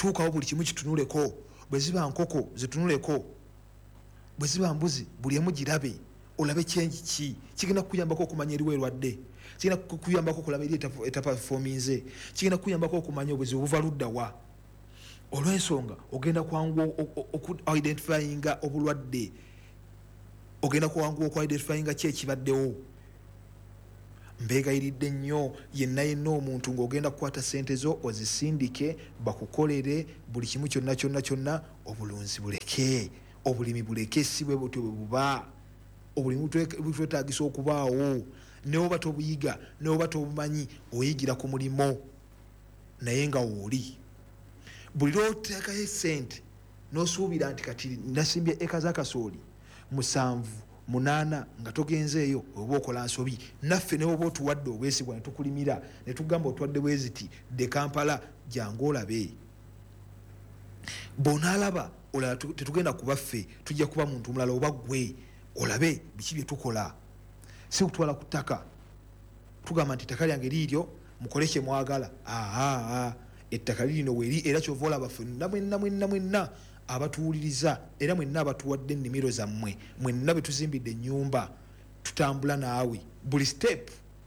tuukawo buli kimu kitunuleko bwe ziba nkoko zitunuleko bwe ziba mbuzi buli emu girabe olabe kyenji ki kigenda kukuyambako okumanya eriwo erwadde kigenda kukuyambako okulaba eri etaperforminze kigenda kukuyambako okumanya obuzibu buva ludda wa olw'ensonga ogenda kwanguwa oku-identifyinga obulwadde ogenda kwanguwa oku-identifyinga ki ekibaddewo mbeegayiridde nnyo yenna omuntu ng'ogenda kukwata sente zo ozisindike bakukolere buli kimu kyonna obulunzi buleke obulimi buleke si bwe butyo bwe buba obulimi butwetaagisa okubaawo neoba tobuyiga neoba tobumanyi oyigira ku mulimo naye nga wooli buli lw'oteekayo sente n'osuubira nti kati nasimbye eka z'akasooli 7-8 nga togenzeeyo oba okola nsobi naffe ne oba otuwadde obwesigwa ne tukulimira ne tugamba otuwadde bweziti de Kampala jangu olabe bonaalaba olala tetugenda kuba ffe tujja kuba muntu mulala oba gwe olabe biki bye tukola si kutwala ku ttaka tugamba nti ettaka lyange liiryo mukole kye mwagala ettaka lirino weeri era kyova olaba ffenna mwenna abatuwuliriza era mwenna abatuwadde ennimiro zammwe mwenna be tuzimbidde ennyumba tutambula naawe buli step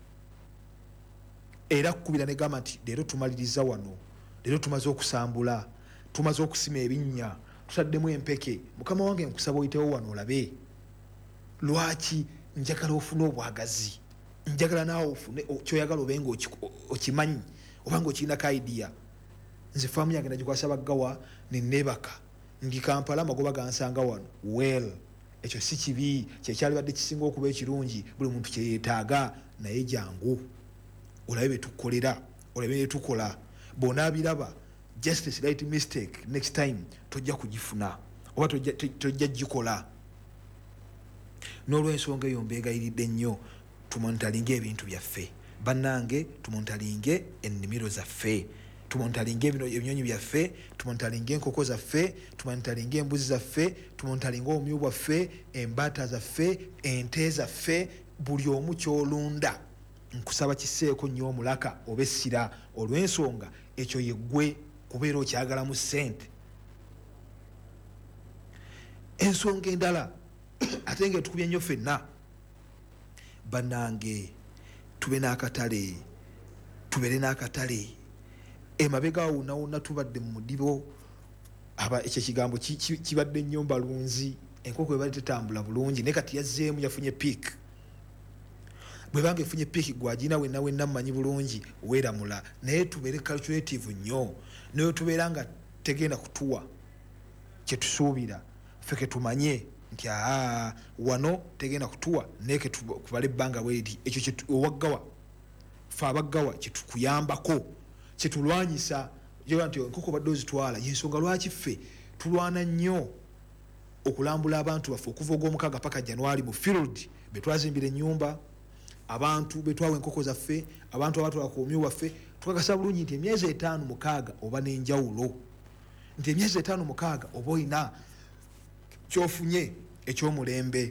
era kukubira ne gamba nti leero tumaliriza wano leero tumaze okusambula tumaze okusima ebinnya tutaddemu empeke mukama wange nkusaba oyitewo wano olabe lwaki njagala ofune obwagazi njagala naawe ofune kyoyagala obenga okimanyi obanga okirinako idea nze faamu yange nagikwasa baggawa nenebaka ndi Kampala magoba gansanga wano well ekyo si kibi kyekyali badde kisinga okuba ekirungi buli muntu kyeyeetaaga naye jangu olabe betukolera olabe betukola bonaabiraba just a slight mistake next time tojja kugifuna oba tojja gikola n'olw'ensonga eyo mbeegayiridde nnyo tumonitalinge ebintu byaffe bannange tumonitalinge ennimiro zaffe tumonitalinge ebinyonyi byaffe tumonitalinge enkoko zaffe tumonitalinge embuzi zaffe tumonitalinge obumyu bwaffe embaata zaffe ente zaffe buli omu kyolunda nkusaba kiseeko nnyo omulaka oba essira olw'ensonga ekyo yeggwe kubeera okyagalamu ssente ensonga endala ate nga etukubye nnyo ffenna bannange tubeere n'akatale emabega wonna tubadde mu mudibo ekyo ekigambo kibadde nnyo mbalunzi enkoko ebali tetambula bulungi naye kati yazzeemu yafunye piik bwebanga efunye piiki gwagina wenna mmanyi bulungi weeramula naye tubeere calculative nnyo naye tubeera nga tegenda kutuwa kyetusuubira ffe ketumanye nti wano tegenda kutuwa naye ketubala ebbanga bweriti ekyo owaggawa ffe abaggawa kyetukuyambako kyetulwanyisa nti enkoko badde ozitwala yensonga lwaki ffe tulwana nnyo okulambula abantu baffe okuva ogw'omukaaga paka January mu field betwazimbira ennyumba abantu betwawa enkoko zaffe abantu abatwala ku bumyu bwaffe tukakasa bulungi nti emyezi 5-6 oba n'enjawulo nti emyezi 5-6 oba olina kyofunye ekyomulembe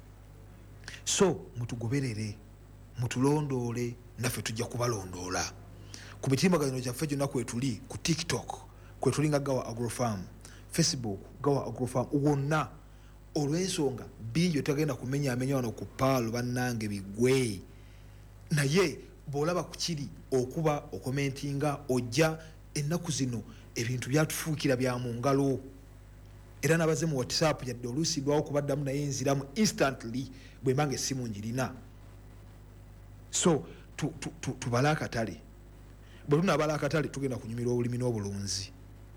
so mutugoberere mutulondoole naffe tujja kubalondoola ku mitimbagano gyaffe gyonna kwetuli ku TikTok kwetuli nga Gawa Agrofarm Facebook Gawa Agrofarm wonna olw'ensonga bingi otagenda kumenyaamenya wano ku paalo bannange bigwe naye bw'olaba ku kiri okuba okomentinga ojja ennaku zino ebintu byatufuukira bya mu ngalo era nabaze mu WhatsApp yadde oluusi lwawo kubaddamu naye nziramu instantly bwe mbanga essimu njirina so tubale akatale bwe tunaabala akatale tugenda kunyumirwa obulimi n'obulunzi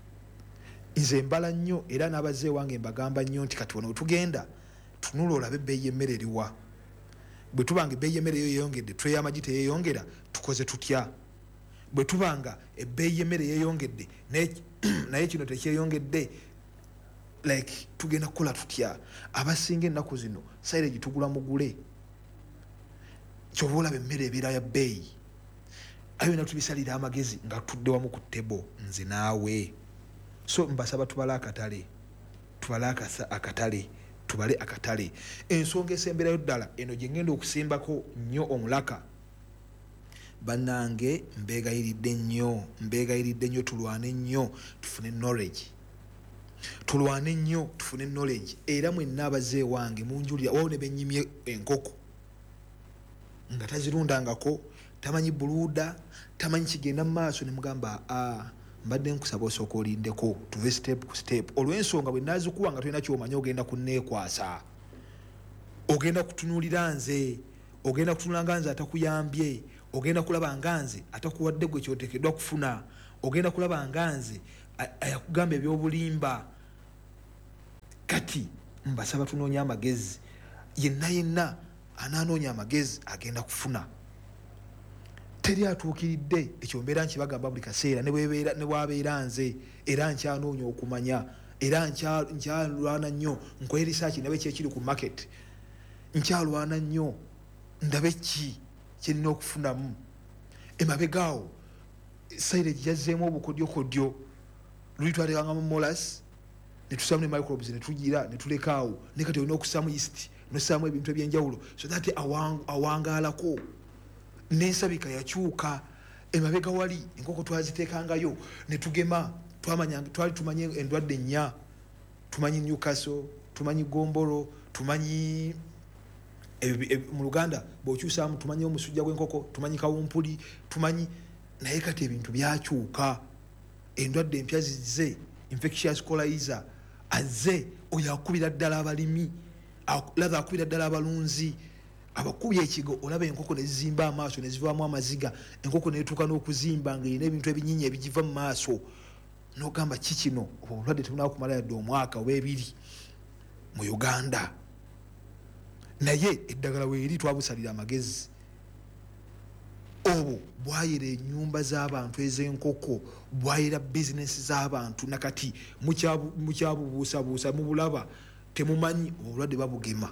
nze mbala nnyo era n'abaze wange mbagamba nnyo nti kati wano wetugenda tunula olabe ebbeeyi y'emmere eriwa bwe tubanga ebbeeyi y'emmere eyo yeeyongedde tule y'amagi teyeeyongera tukoze tutya bwe tubanga ebbeeyi y'emmere yeeyongedde naye kino tekyeyongedde like tugenda kukola tutya abasinga ennaku zino sayire gitugula mugule kyova olaba emmere ebeera ya bbeeyi ayo natubisalira amagezi nga tudde wamu ku ttebo nze naawe so mbasaba tubale akatale tubale akatale ensonga esemberayo ddala eno gye ngenda okusimbako nnyo omulaka bannange mbeegayiridde nnyo tulwane nnyo tufune knowledge era mwenna abazee wange munjulira wawo ne benyimye enkoko nga tazirundangako tamanyi buluuda tamanyi kigenda mu maaso ne mugamba mbadde nkusaba osooka olindeko tuve step ku step olw'ensonga bwe nazikuwa nga tolina kyomanya ogenda kunneekwasa ogenda kutunuulira nze ogenda kutunula nga nze atakuyambye ogenda kulaba nga nze atakuwadde gwe kyoteekeddwa kufuna ogenda kulaba nga nze ayakugamba ebyobulimba kati mbasaba tunoonya amagezi yenna ananoonya amagezi agenda kufuna teri atuukiridde ekyo mbeera nkibagamba buli kaseera ne bwabeera nze era nkyanoonya okumanya era nkyalwana nnyo nkoye research ndabe kyekiri ku market nkyalwana nnyo ndabe ki kyerina okufunamu emabegaawo silage yazzeemu obukodyokodyo luli twalekanga mu molas netusaamu ne microbes netugira netulekaawo ne kati olina okusaamu yeast nosaamu ebintu ebyenjawulo so that awangaalako n'ensabika yakyuka emabega wali enkoko twaziteekangayo netugema twali tumanye endwadde nnya tumanyi Newcastle tumanyi gombolo tumanyi mu Luganda bw'okyusaamu tumanyi omusujja gw'enkoko tumanyi kawumpuli tumanyi naye kati ebintu byakyuka endwadde empya zizze infectious coryza azze oyo akubira ddala abalimi latha akubira ddala abalunzi abakubye ekigo olaba enkoko nezizimba amaaso nezivaamu amaziga enkoko netuuka n'okuzimba ng'erina ebintu ebinyinyi ebigiva mu maaso n'ogamba kikino obulwadde tebunaba kumala yadde omwaka oba ebiri mu Uganda naye eddagala weeri twabusalira amagezi obwo bwayira ennyumba z'abantu ez'enkoko bwayira bizinesi z'abantu nakati mukyabubuusabuusa mubulaba temumanyi obulwadde babugema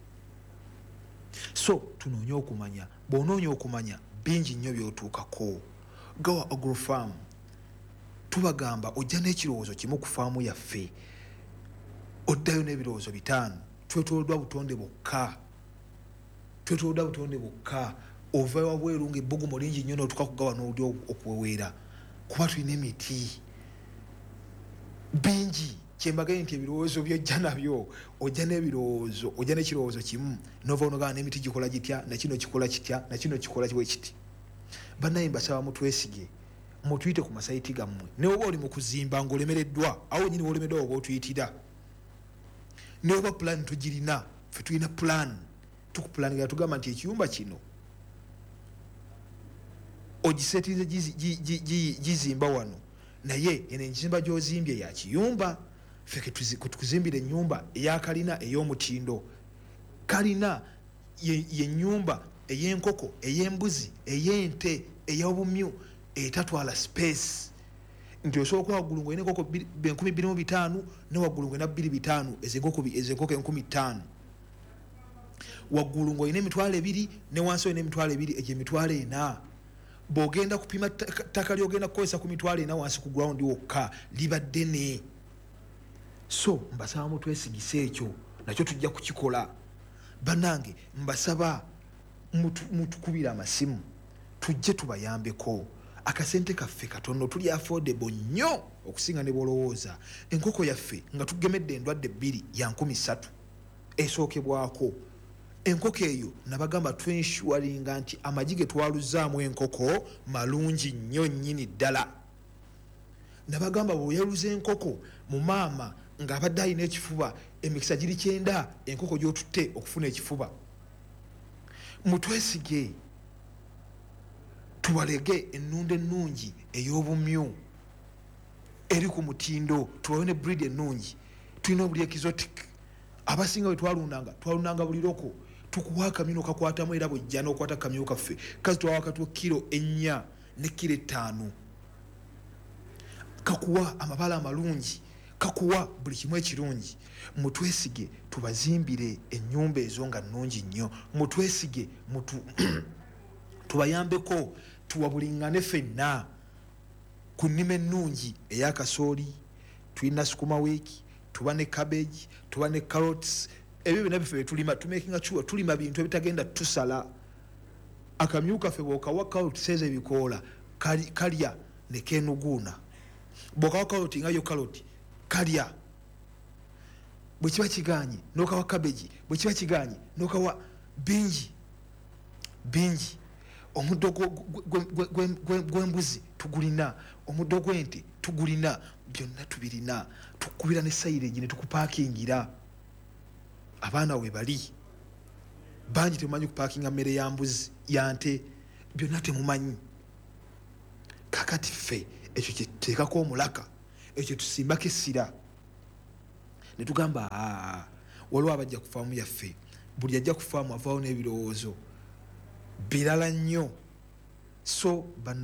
so tunoonya okumanya bw'onoonya okumanya bingi nnyo byotuukako gawa agrofarm tubagamba ojja n'ekirowoozo kimu ku faamu yaffe oddayo n'ebirowoozo 5 twetoloddwa butonde bwokka ova wabweru ng'ebbugumu lingi nnyo n'otuka kugawa n'oludi okuweweera kuba tulina emiti bingi kyembagaye nti ebirowoozo byojja nabyo ojja n'ebirowoozo ojja n'ekirowoozo kimu nova onogana n'emiti gikola gitya nakino kikola kitya nakino kikola kiwe kiti bannaye mbasaba mutwesige mutuyite ku masayiti gammwe ne oba oli mu kuzimba ng'olemereddwa awo nyini wolemeddwa oba otuyitira ne oba plan tugirina ffe tulina plan tukupulaninga tugamba nti ekiyumba kino ogisetinze gizimba wano naye eno ekizimba gy'ozimbye ya kiyumba ffe tukuzimbira ennyumba eyakalina ey'omutindo kalina ye nnyumba ey'enkoko ey'embuzi ey'ente ey'obumyu etatwala space nti osooka waggulu ng'olina enkoko 25,000 ne waggulu ng'olina 2,500 ezenkoko 5,000 waggulu ng'olina 2,000 ne wansi olina 2,000 egyo 4,000 bw'ogenda kupima ttaka ly'ogenda kukozesa ku 4,000 wansi ku ground wokka liba ddene so mbasaba mutwesigise ekyo nakyo tujja kukikola bannange mbasaba mutukubira amasimu tujje tubayambeko akasente kaffe katono tuli affordable nnyo okusinga ne bolowooza enkoko yaffe nga tugemedde endwadde 2 ya 13 esookebwako enkoko eyo nabagamba twenshuwalinga nti amagi ge twaluzaamu enkoko malungi nnyo nnyini ddala nabagamba bweyaluza enkoko mu maama ng'abadde alina ekifuba emikisa giri 9 enkoko gy'otutte okufuna ekifuba mutwesige tubalege ennunda ennungi ey'obumyu eri ku mutindo tubawe ne breed ennungi tulina obuli exotic abasinga bwe twalundanga buli loko tukuwa akamyu kakwatamu era bwejja n'okwata akamyu kaffe kazi twawa katuwa kilo 4 ne kilo 5 kakuwa amabala amalungi kakuwa buli kimu ekirungi mutwesige tubazimbire ennyumba ezo nga nnungi nnyo mutwesige tubayambeko tuwabulingane ffenna ku nnima ennungi ey'akasooli tulina sukuma wiki tuba ne cabbage tuba ne carrots ebyo byonna biffe tulima tumakinga sure tulima bintu ebitagenda tusala akamyu kaffe bw'okawa karoti seeza ebikoola kalya ne keenuguuna bw'okawa karoti nga yo karoti kalya bwe kiba kiganye n'okawa kabeji bwe kiba kiganye n'okawa bingi omuddo gw'embuzi tugulina omuddo gw'ente tugulina byonna tubirina tukubira ne sayiregi ne tukupaakingira abaana we bali bangi temumanyi kupaakinga mmere ya mbuzi ya nte byonna temumanyi kakati ffe ekyo kyetuteekako omulaka ekyo tusimbako essira ne tugamba waliwo abajja ku faamu yaffe buli ajja ku faamu avaawo n'ebirowoozo birala nnyo so